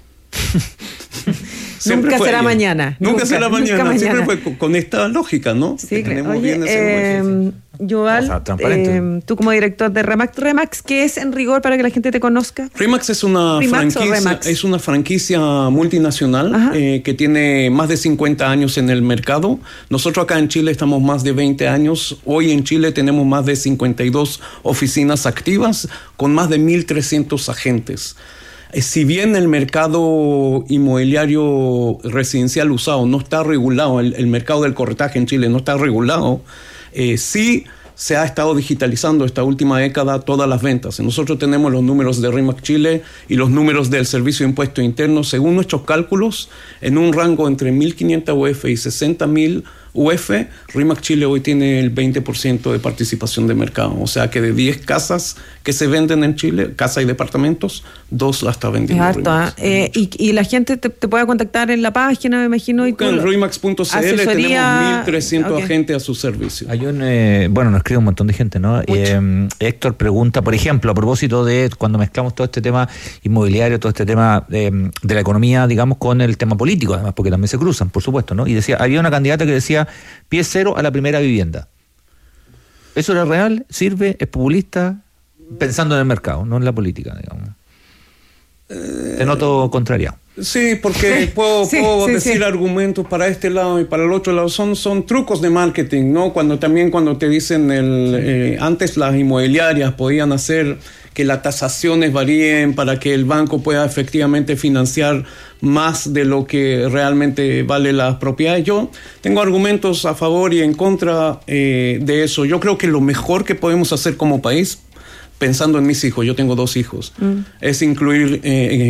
Nunca será mañana. Nunca será mañana. Siempre fue con esta lógica, ¿no? Sí, claro. Oye, Yoval, tú como director de Remax, ¿qué es en rigor para que la gente te conozca? Remax es una franquicia multinacional que tiene más de 50 años en el mercado. Nosotros acá en Chile estamos más de 20 años. Hoy en Chile tenemos más de 52 oficinas activas con más de 1.300 agentes. Si bien el mercado inmobiliario residencial usado no está regulado, el mercado del corretaje en Chile no está regulado, sí se ha estado digitalizando esta última década todas las ventas. Nosotros tenemos los números de RE/MAX Chile y los números del Servicio de Impuesto Interno. Según nuestros cálculos, en un rango entre 1.500 UF y 60.000 UF, RE/MAX Chile hoy tiene el 20% de participación de mercado. O sea que de 10 casas que se venden en Chile, casas y departamentos, 2 la está vendiendo RE/MAX. Y la gente te puede contactar en la página, me imagino. En RE/MAX.cl tenemos 1.300 agentes a su servicio. Hay nos escribe un montón de gente, ¿no? Héctor pregunta, por ejemplo, a propósito de cuando mezclamos todo este tema inmobiliario, todo este tema de la economía, digamos, con el tema político, además, porque también se cruzan, por supuesto, ¿no? Y decía, había una candidata que decía pie cero a la primera vivienda. ¿Eso era real? ¿Sirve? ¿Es populista? Pensando en el mercado, no en la política, digamos. Te noto contrariado. Sí, porque puedo decir argumentos para este lado y para el otro lado. Son trucos de marketing, ¿no? Cuando te dicen antes las inmobiliarias podían hacer que las tasaciones varíen para que el banco pueda efectivamente financiar más de lo que realmente vale las propiedades. Yo tengo argumentos a favor y en contra de eso. Yo creo que lo mejor que podemos hacer como país, pensando en mis hijos, yo tengo 2 hijos, es incluir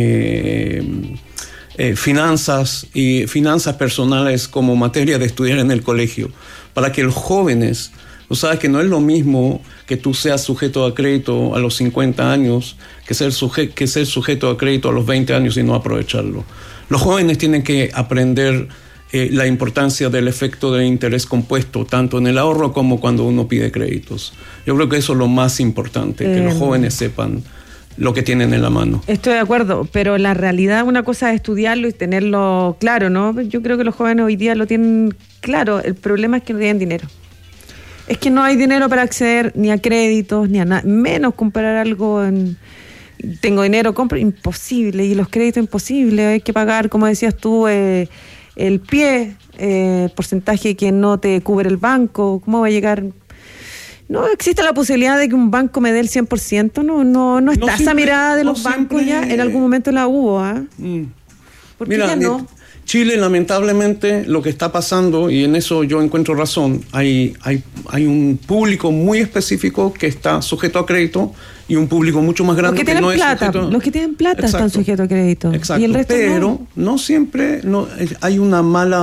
finanzas y finanzas personales como materia de estudiar en el colegio, para que los jóvenes, tú sabes que no es lo mismo que tú seas sujeto a crédito a los 50 años que ser sujeto a crédito a los 20 años y no aprovecharlo. Los jóvenes tienen que aprender la importancia del efecto de interés compuesto, tanto en el ahorro como cuando uno pide créditos. Yo creo que eso es lo más importante, que los jóvenes sepan lo que tienen en la mano. Estoy de acuerdo, pero la realidad, una cosa es estudiarlo y tenerlo claro, ¿no? Yo creo que los jóvenes hoy día lo tienen claro. El problema es que no tienen dinero. Es que no hay dinero para acceder ni a créditos, ni a nada, menos comprar algo tengo dinero, compro, imposible, y los créditos imposible, hay que pagar, como decías tú, el porcentaje que no te cubre el banco. ¿Cómo va a llegar? No existe la posibilidad de que un banco me dé el 100%, no está esa mirada de los bancos ya, en algún momento la hubo, ¿Por qué ya no? Chile, lamentablemente, lo que está pasando, y en eso yo encuentro razón, hay un público muy específico que está sujeto a crédito y un público mucho más grande que no es sujeto. Los que tienen plata están sujetos a crédito. Exacto. Y el resto pero no siempre, hay un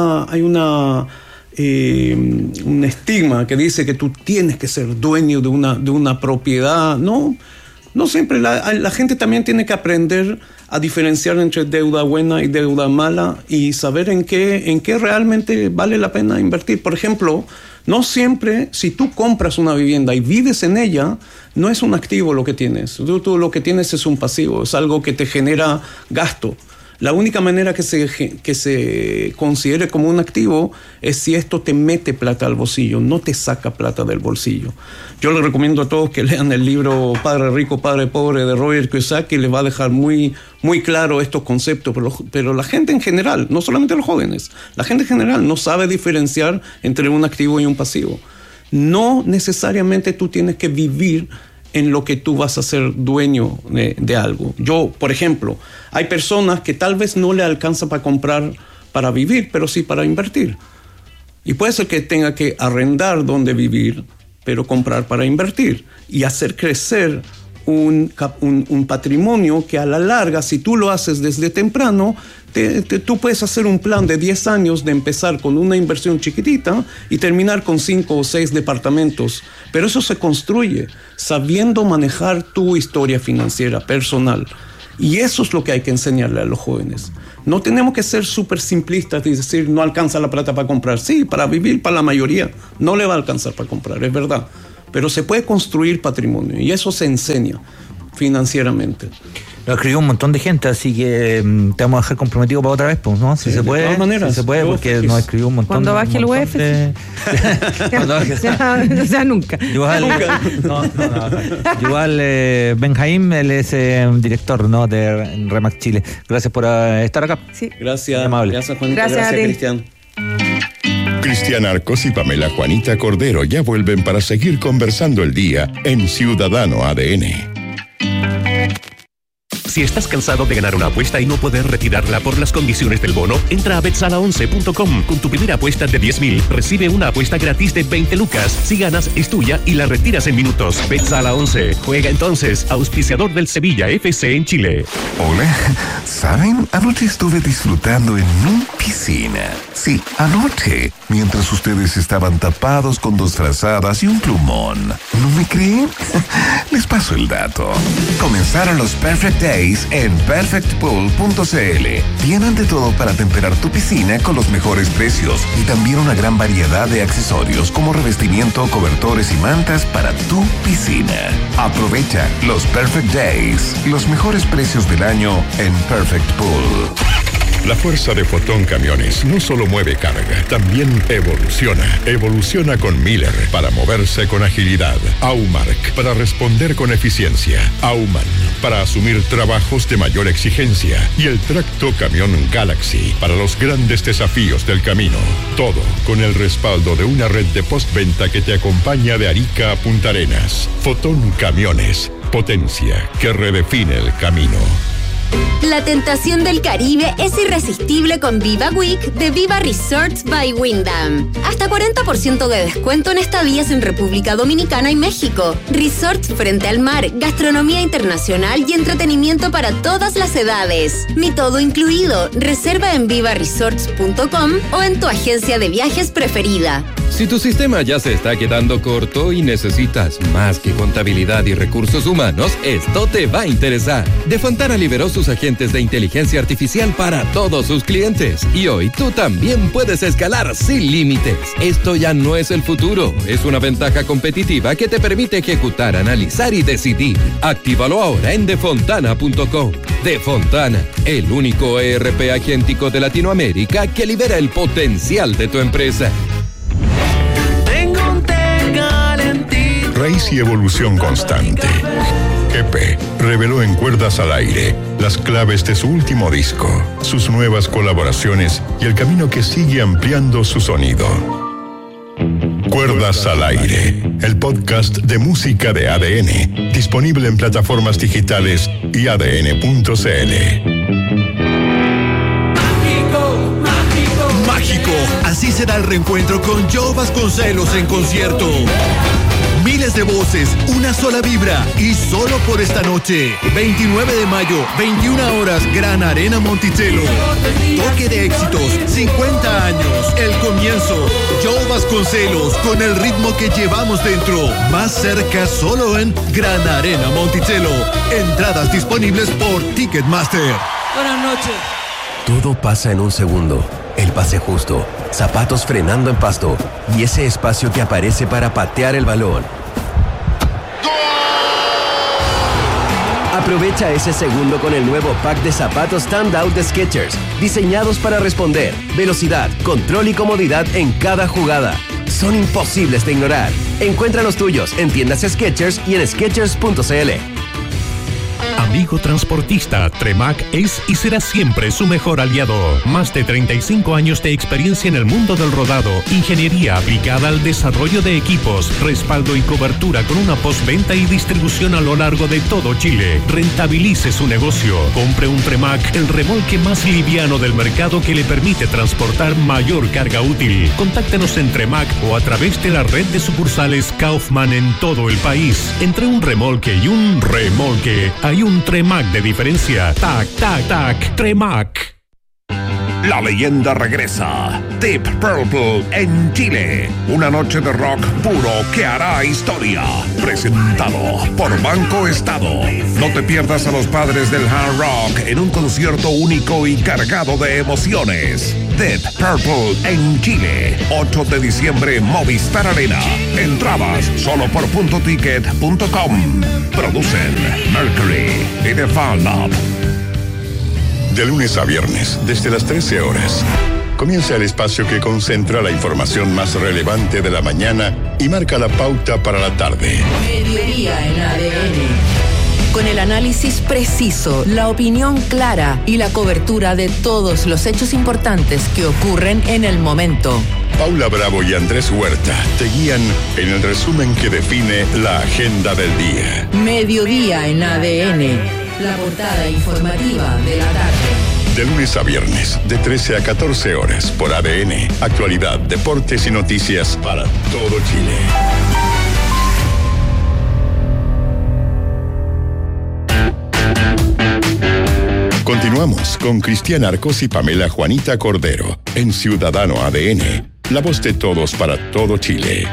estigma que dice que tú tienes que ser dueño de una propiedad. No siempre. La gente también tiene que aprender a diferenciar entre deuda buena y deuda mala y saber en qué realmente vale la pena invertir. Por ejemplo, no siempre, si tú compras una vivienda y vives en ella, no es un activo lo que tienes. Tú lo que tienes es un pasivo, es algo que te genera gasto. La única manera que se considere como un activo es si esto te mete plata al bolsillo, no te saca plata del bolsillo. Yo les recomiendo a todos que lean el libro Padre Rico, Padre Pobre de Robert Kiyosaki, les va a dejar muy, muy claro estos conceptos, pero la gente en general, no solamente los jóvenes, la gente en general no sabe diferenciar entre un activo y un pasivo. No necesariamente tú tienes que vivir en lo que tú vas a ser dueño de algo. Yo, por ejemplo, hay personas que tal vez no le alcanza para comprar para vivir, pero sí para invertir. Y puede ser que tenga que arrendar donde vivir, pero comprar para invertir y hacer crecer un patrimonio que a la larga, si tú lo haces desde temprano, tú puedes hacer un plan de 10 años de empezar con una inversión chiquitita y terminar con 5 o 6 departamentos. Pero eso se construye sabiendo manejar tu historia financiera personal. Y eso es lo que hay que enseñarle a los jóvenes. No tenemos que ser súper simplistas y decir no alcanza la plata para comprar. Sí, para vivir, para la mayoría no le va a alcanzar para comprar, es verdad. Pero se puede construir patrimonio y eso se enseña financieramente. Lo escribió un montón de gente, así que te vamos a dejar comprometido para otra vez, pues, ¿no? Si se puede. De todas maneras. Si se puede, porque nos escribió un montón. Cuando baje el UFC. O sea, nunca. Igual Benjaim, él es director, ¿no? De Remax Chile. Gracias por estar acá. Sí. Gracias. Amable. Gracias, Juanita. Gracias Cristian. Cristian Arcos y Pamela Juanita Cordero ya vuelven para seguir conversando el día en Ciudadano ADN. Si estás cansado de ganar una apuesta y no poder retirarla por las condiciones del bono, entra a betsala11.com. Con tu primera apuesta de 10,000, recibe una apuesta gratis de 20 lucas. Si ganas, es tuya y la retiras en minutos. Betsala11. Juega entonces, auspiciador del Sevilla FC en Chile. Hola, ¿saben? Anoche estuve disfrutando en mi piscina. Sí, anoche, mientras ustedes estaban tapados con 2 frazadas y un plumón. ¿No me creen? Les paso el dato. Comenzaron los Perfect Days en perfectpool.cl. Tienen de todo para temperar tu piscina con los mejores precios y también una gran variedad de accesorios como revestimiento, cobertores y mantas para tu piscina. Aprovecha los Perfect Days, los mejores precios del año en Perfect Pool. La fuerza de Fotón Camiones no solo mueve carga, también evoluciona. Evoluciona con Miller para moverse con agilidad. Aumark para responder con eficiencia. Auman para asumir trabajos de mayor exigencia. Y el tracto camión Galaxy para los grandes desafíos del camino. Todo con el respaldo de una red de postventa que te acompaña de Arica a Punta Arenas. Fotón Camiones, potencia que redefine el camino. La tentación del Caribe es irresistible con Viva Week de Viva Resorts by Wyndham. Hasta 40% de descuento en estadías en República Dominicana y México. Resorts frente al mar, gastronomía internacional y entretenimiento para todas las edades. Mi todo incluido. Reserva en vivaresorts.com o en tu agencia de viajes preferida. Si tu sistema ya se está quedando corto y necesitas más que contabilidad y recursos humanos, esto te va a interesar. De Fontana liberó sus agentes de inteligencia artificial para todos sus clientes. Y hoy tú también puedes escalar sin límites. Esto ya no es el futuro, es una ventaja competitiva que te permite ejecutar, analizar y decidir. Actívalo ahora en defontana.com. De Fontana, el único ERP agéntico de Latinoamérica que libera el potencial de tu empresa. Raíz y evolución constante. EP reveló en Cuerdas al Aire las claves de su último disco, sus nuevas colaboraciones y el camino que sigue ampliando su sonido. Cuerdas al Aire, el podcast de música de ADN, disponible en plataformas digitales y adn.cl. Mágico, así será el reencuentro con Joe Vasconcelos en concierto. Miles de voces, una sola vibra y solo por esta noche. 29 de mayo, 21 horas, Gran Arena Monticello. Toque de éxitos, 50 años, el comienzo. Joe Vasconcelos con el ritmo que llevamos dentro. Más cerca solo en Gran Arena Monticello. Entradas disponibles por Ticketmaster. Buenas noches. Todo pasa en un segundo. El pase justo, zapatos frenando en pasto y ese espacio que aparece para patear el balón. Aprovecha ese segundo con el nuevo pack de zapatos Standout de Skechers, diseñados para responder, velocidad, control y comodidad en cada jugada. Son imposibles de ignorar. Encuentra los tuyos en tiendas Skechers y en Skechers.cl. Amigo transportista, Tremac es y será siempre su mejor aliado. Más de 35 años de experiencia en el mundo del rodado, ingeniería aplicada al desarrollo de equipos, respaldo y cobertura con una postventa y distribución a lo largo de todo Chile. Rentabilice su negocio. Compre un Tremac, el remolque más liviano del mercado que le permite transportar mayor carga útil. Contáctenos en Tremac o a través de la red de sucursales Kaufman en todo el país. Entre un remolque y un remolque, hay un Tremac de diferencia. Tac, tac, tac. Tremac. La leyenda regresa. Deep Purple en Chile. Una noche de rock puro que hará historia. Presentado por Banco Estado. No te pierdas a los padres del hard rock en un concierto único y cargado de emociones. Deep Purple en Chile. 8 de diciembre, Movistar Arena. Entradas solo por puntoticket.com. Producen Mercury y The Fan Lab. De lunes a viernes, desde las 13 horas, comienza el espacio que concentra la información más relevante de la mañana y marca la pauta para la tarde. Mediodía en ADN. Con el análisis preciso, la opinión clara y la cobertura de todos los hechos importantes que ocurren en el momento. Paula Bravo y Andrés Huerta te guían en el resumen que define la agenda del día. Mediodía en ADN. La portada informativa de la tarde. De lunes a viernes, de 13 a 14 horas, por ADN. Actualidad, deportes y noticias para todo Chile. Continuamos con Cristian Arcos y Pamela Juanita Cordero en Ciudadano ADN. La voz de todos para todo Chile.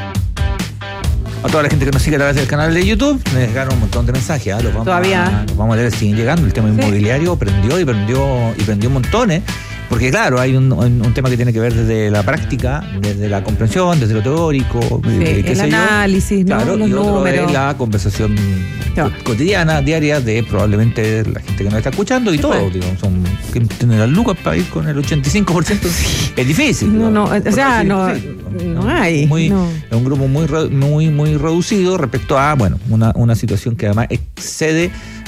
A toda la gente que nos sigue a través del canal de YouTube, me dejaron un montón de mensajes. Los vamos a leer, siguen llegando. El tema inmobiliario prendió un montón, porque claro, hay un tema que tiene que ver desde la práctica, desde la comprensión, desde lo teórico, el análisis, ¿no? Claro, los y otro números. es la conversación cotidiana, diaria, de probablemente la gente que nos está escuchando y todo. Digamos, que tienen las lucas para ir con el 85%. Es difícil. No hay. Es un grupo muy reducido respecto a una situación que además excede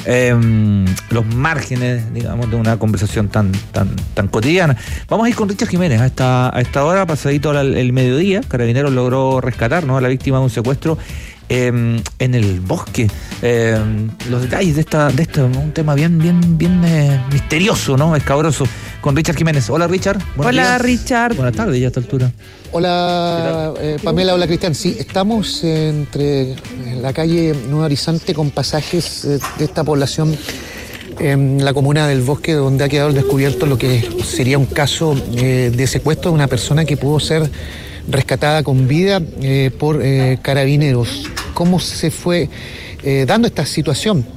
los márgenes, digamos, de una conversación tan cotidiana. Vamos a ir con Richard Jiménez a esta hora, pasadito el mediodía. Carabineros logró rescatar, ¿no?, a la víctima de un secuestro en el bosque. Los detalles de esta un tema bien misterioso, ¿no?, escabroso, con Richard Jiménez. Hola, Richard. Hola, Richard. Buenas tardes, ya a esta altura. Hola, Pamela, hola, Cristian. Sí, estamos entre la calle Nuevo Horizonte con pasajes de esta población en la comuna del Bosque, donde ha quedado al descubierto lo que sería un caso de secuestro de una persona que pudo ser rescatada con vida por carabineros. ¿Cómo se fue dando esta situación?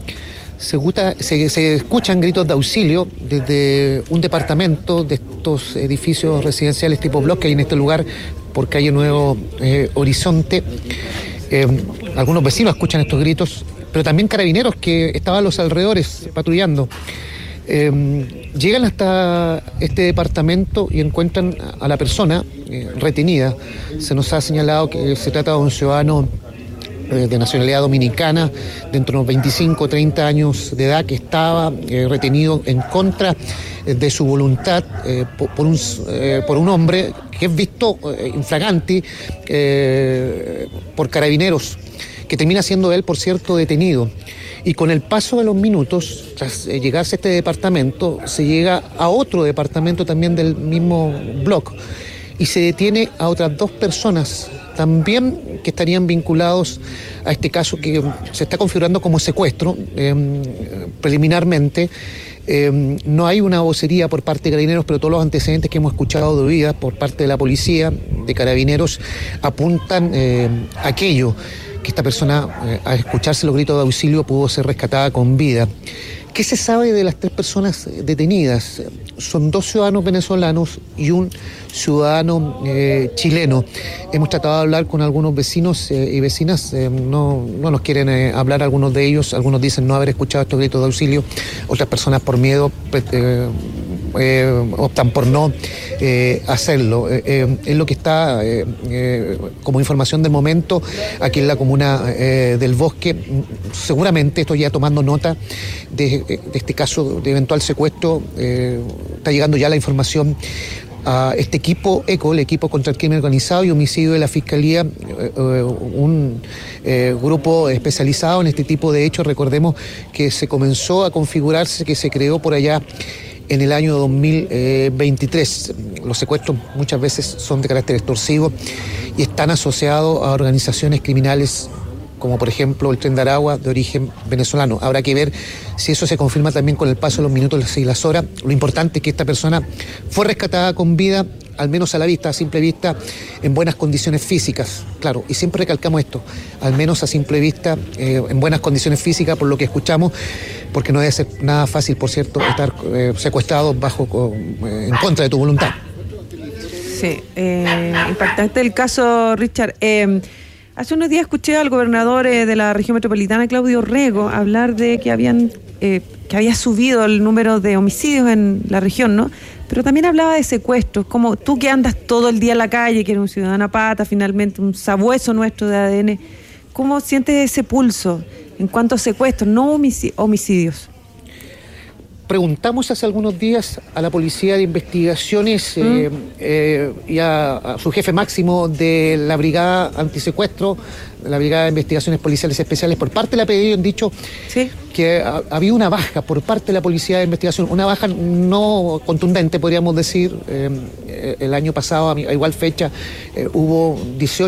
Se escuchan gritos de auxilio desde un departamento de estos edificios residenciales tipo bloque que hay en este lugar por calle Nuevo Horizonte. Algunos vecinos escuchan estos gritos, pero también carabineros que estaban a los alrededores patrullando. Llegan hasta este departamento y encuentran a la persona retenida. Se nos ha señalado que se trata de un ciudadano de nacionalidad dominicana, de entre unos 25 o 30 años de edad, que estaba retenido en contra de su voluntad por un hombre que es visto infraganti por carabineros, que termina siendo él, por cierto, detenido. Y con el paso de los minutos, tras llegarse a este departamento, se llega a otro departamento también del mismo bloque y se detiene a otras 2 personas también que estarían vinculados a este caso que se está configurando como secuestro preliminarmente. No hay una vocería por parte de Carabineros, pero todos los antecedentes que hemos escuchado de oídas por parte de la policía, de Carabineros, apuntan a aquello. que esta persona, al escucharse los gritos de auxilio, pudo ser rescatada con vida. ¿Qué se sabe de las 3 personas detenidas? Son 2 ciudadanos venezolanos y un ciudadano chileno. Hemos tratado de hablar con algunos vecinos y vecinas, no nos quieren hablar algunos de ellos, algunos dicen no haber escuchado estos gritos de auxilio, otras personas por miedo optan por no hacerlo. Es lo que está como información del momento aquí en la comuna del Bosque. Seguramente estoy ya tomando nota de este caso de eventual secuestro. Está llegando ya la información a este equipo ECO, el equipo contra el crimen organizado y homicidio de la Fiscalía, un grupo especializado en este tipo de hechos. Recordemos que se comenzó a configurarse, que se creó por allá en el año 2023. Los secuestros muchas veces son de carácter extorsivo y están asociados a organizaciones criminales como por ejemplo el Tren de Aragua, de origen venezolano. Habrá que ver si eso se confirma también con el paso de los minutos y las horas. Lo importante es que esta persona fue rescatada con vida, al menos a la vista, a simple vista, en buenas condiciones físicas. Claro, y siempre recalcamos esto, al menos a simple vista, en buenas condiciones físicas, por lo que escuchamos, porque no debe ser nada fácil, por cierto, estar secuestrado en contra de tu voluntad. Sí, impactante el caso, Richard. Hace unos días escuché al gobernador de la región metropolitana, Claudio Rego, hablar de que había subido el número de homicidios en la región, ¿no? Pero también hablaba de secuestros, como tú que andas todo el día en la calle, que eres un ciudadano pata, finalmente un sabueso nuestro de ADN, ¿cómo sientes ese pulso en cuanto a secuestros, no homicidios? Preguntamos hace algunos días a la Policía de Investigaciones y a su jefe máximo de la Brigada Antisecuestro, de la Brigada de Investigaciones Policiales Especiales, por parte de la PDI han dicho que había una baja por parte de la Policía de Investigación, una baja no contundente, podríamos decir. El año pasado, a igual fecha, hubo 18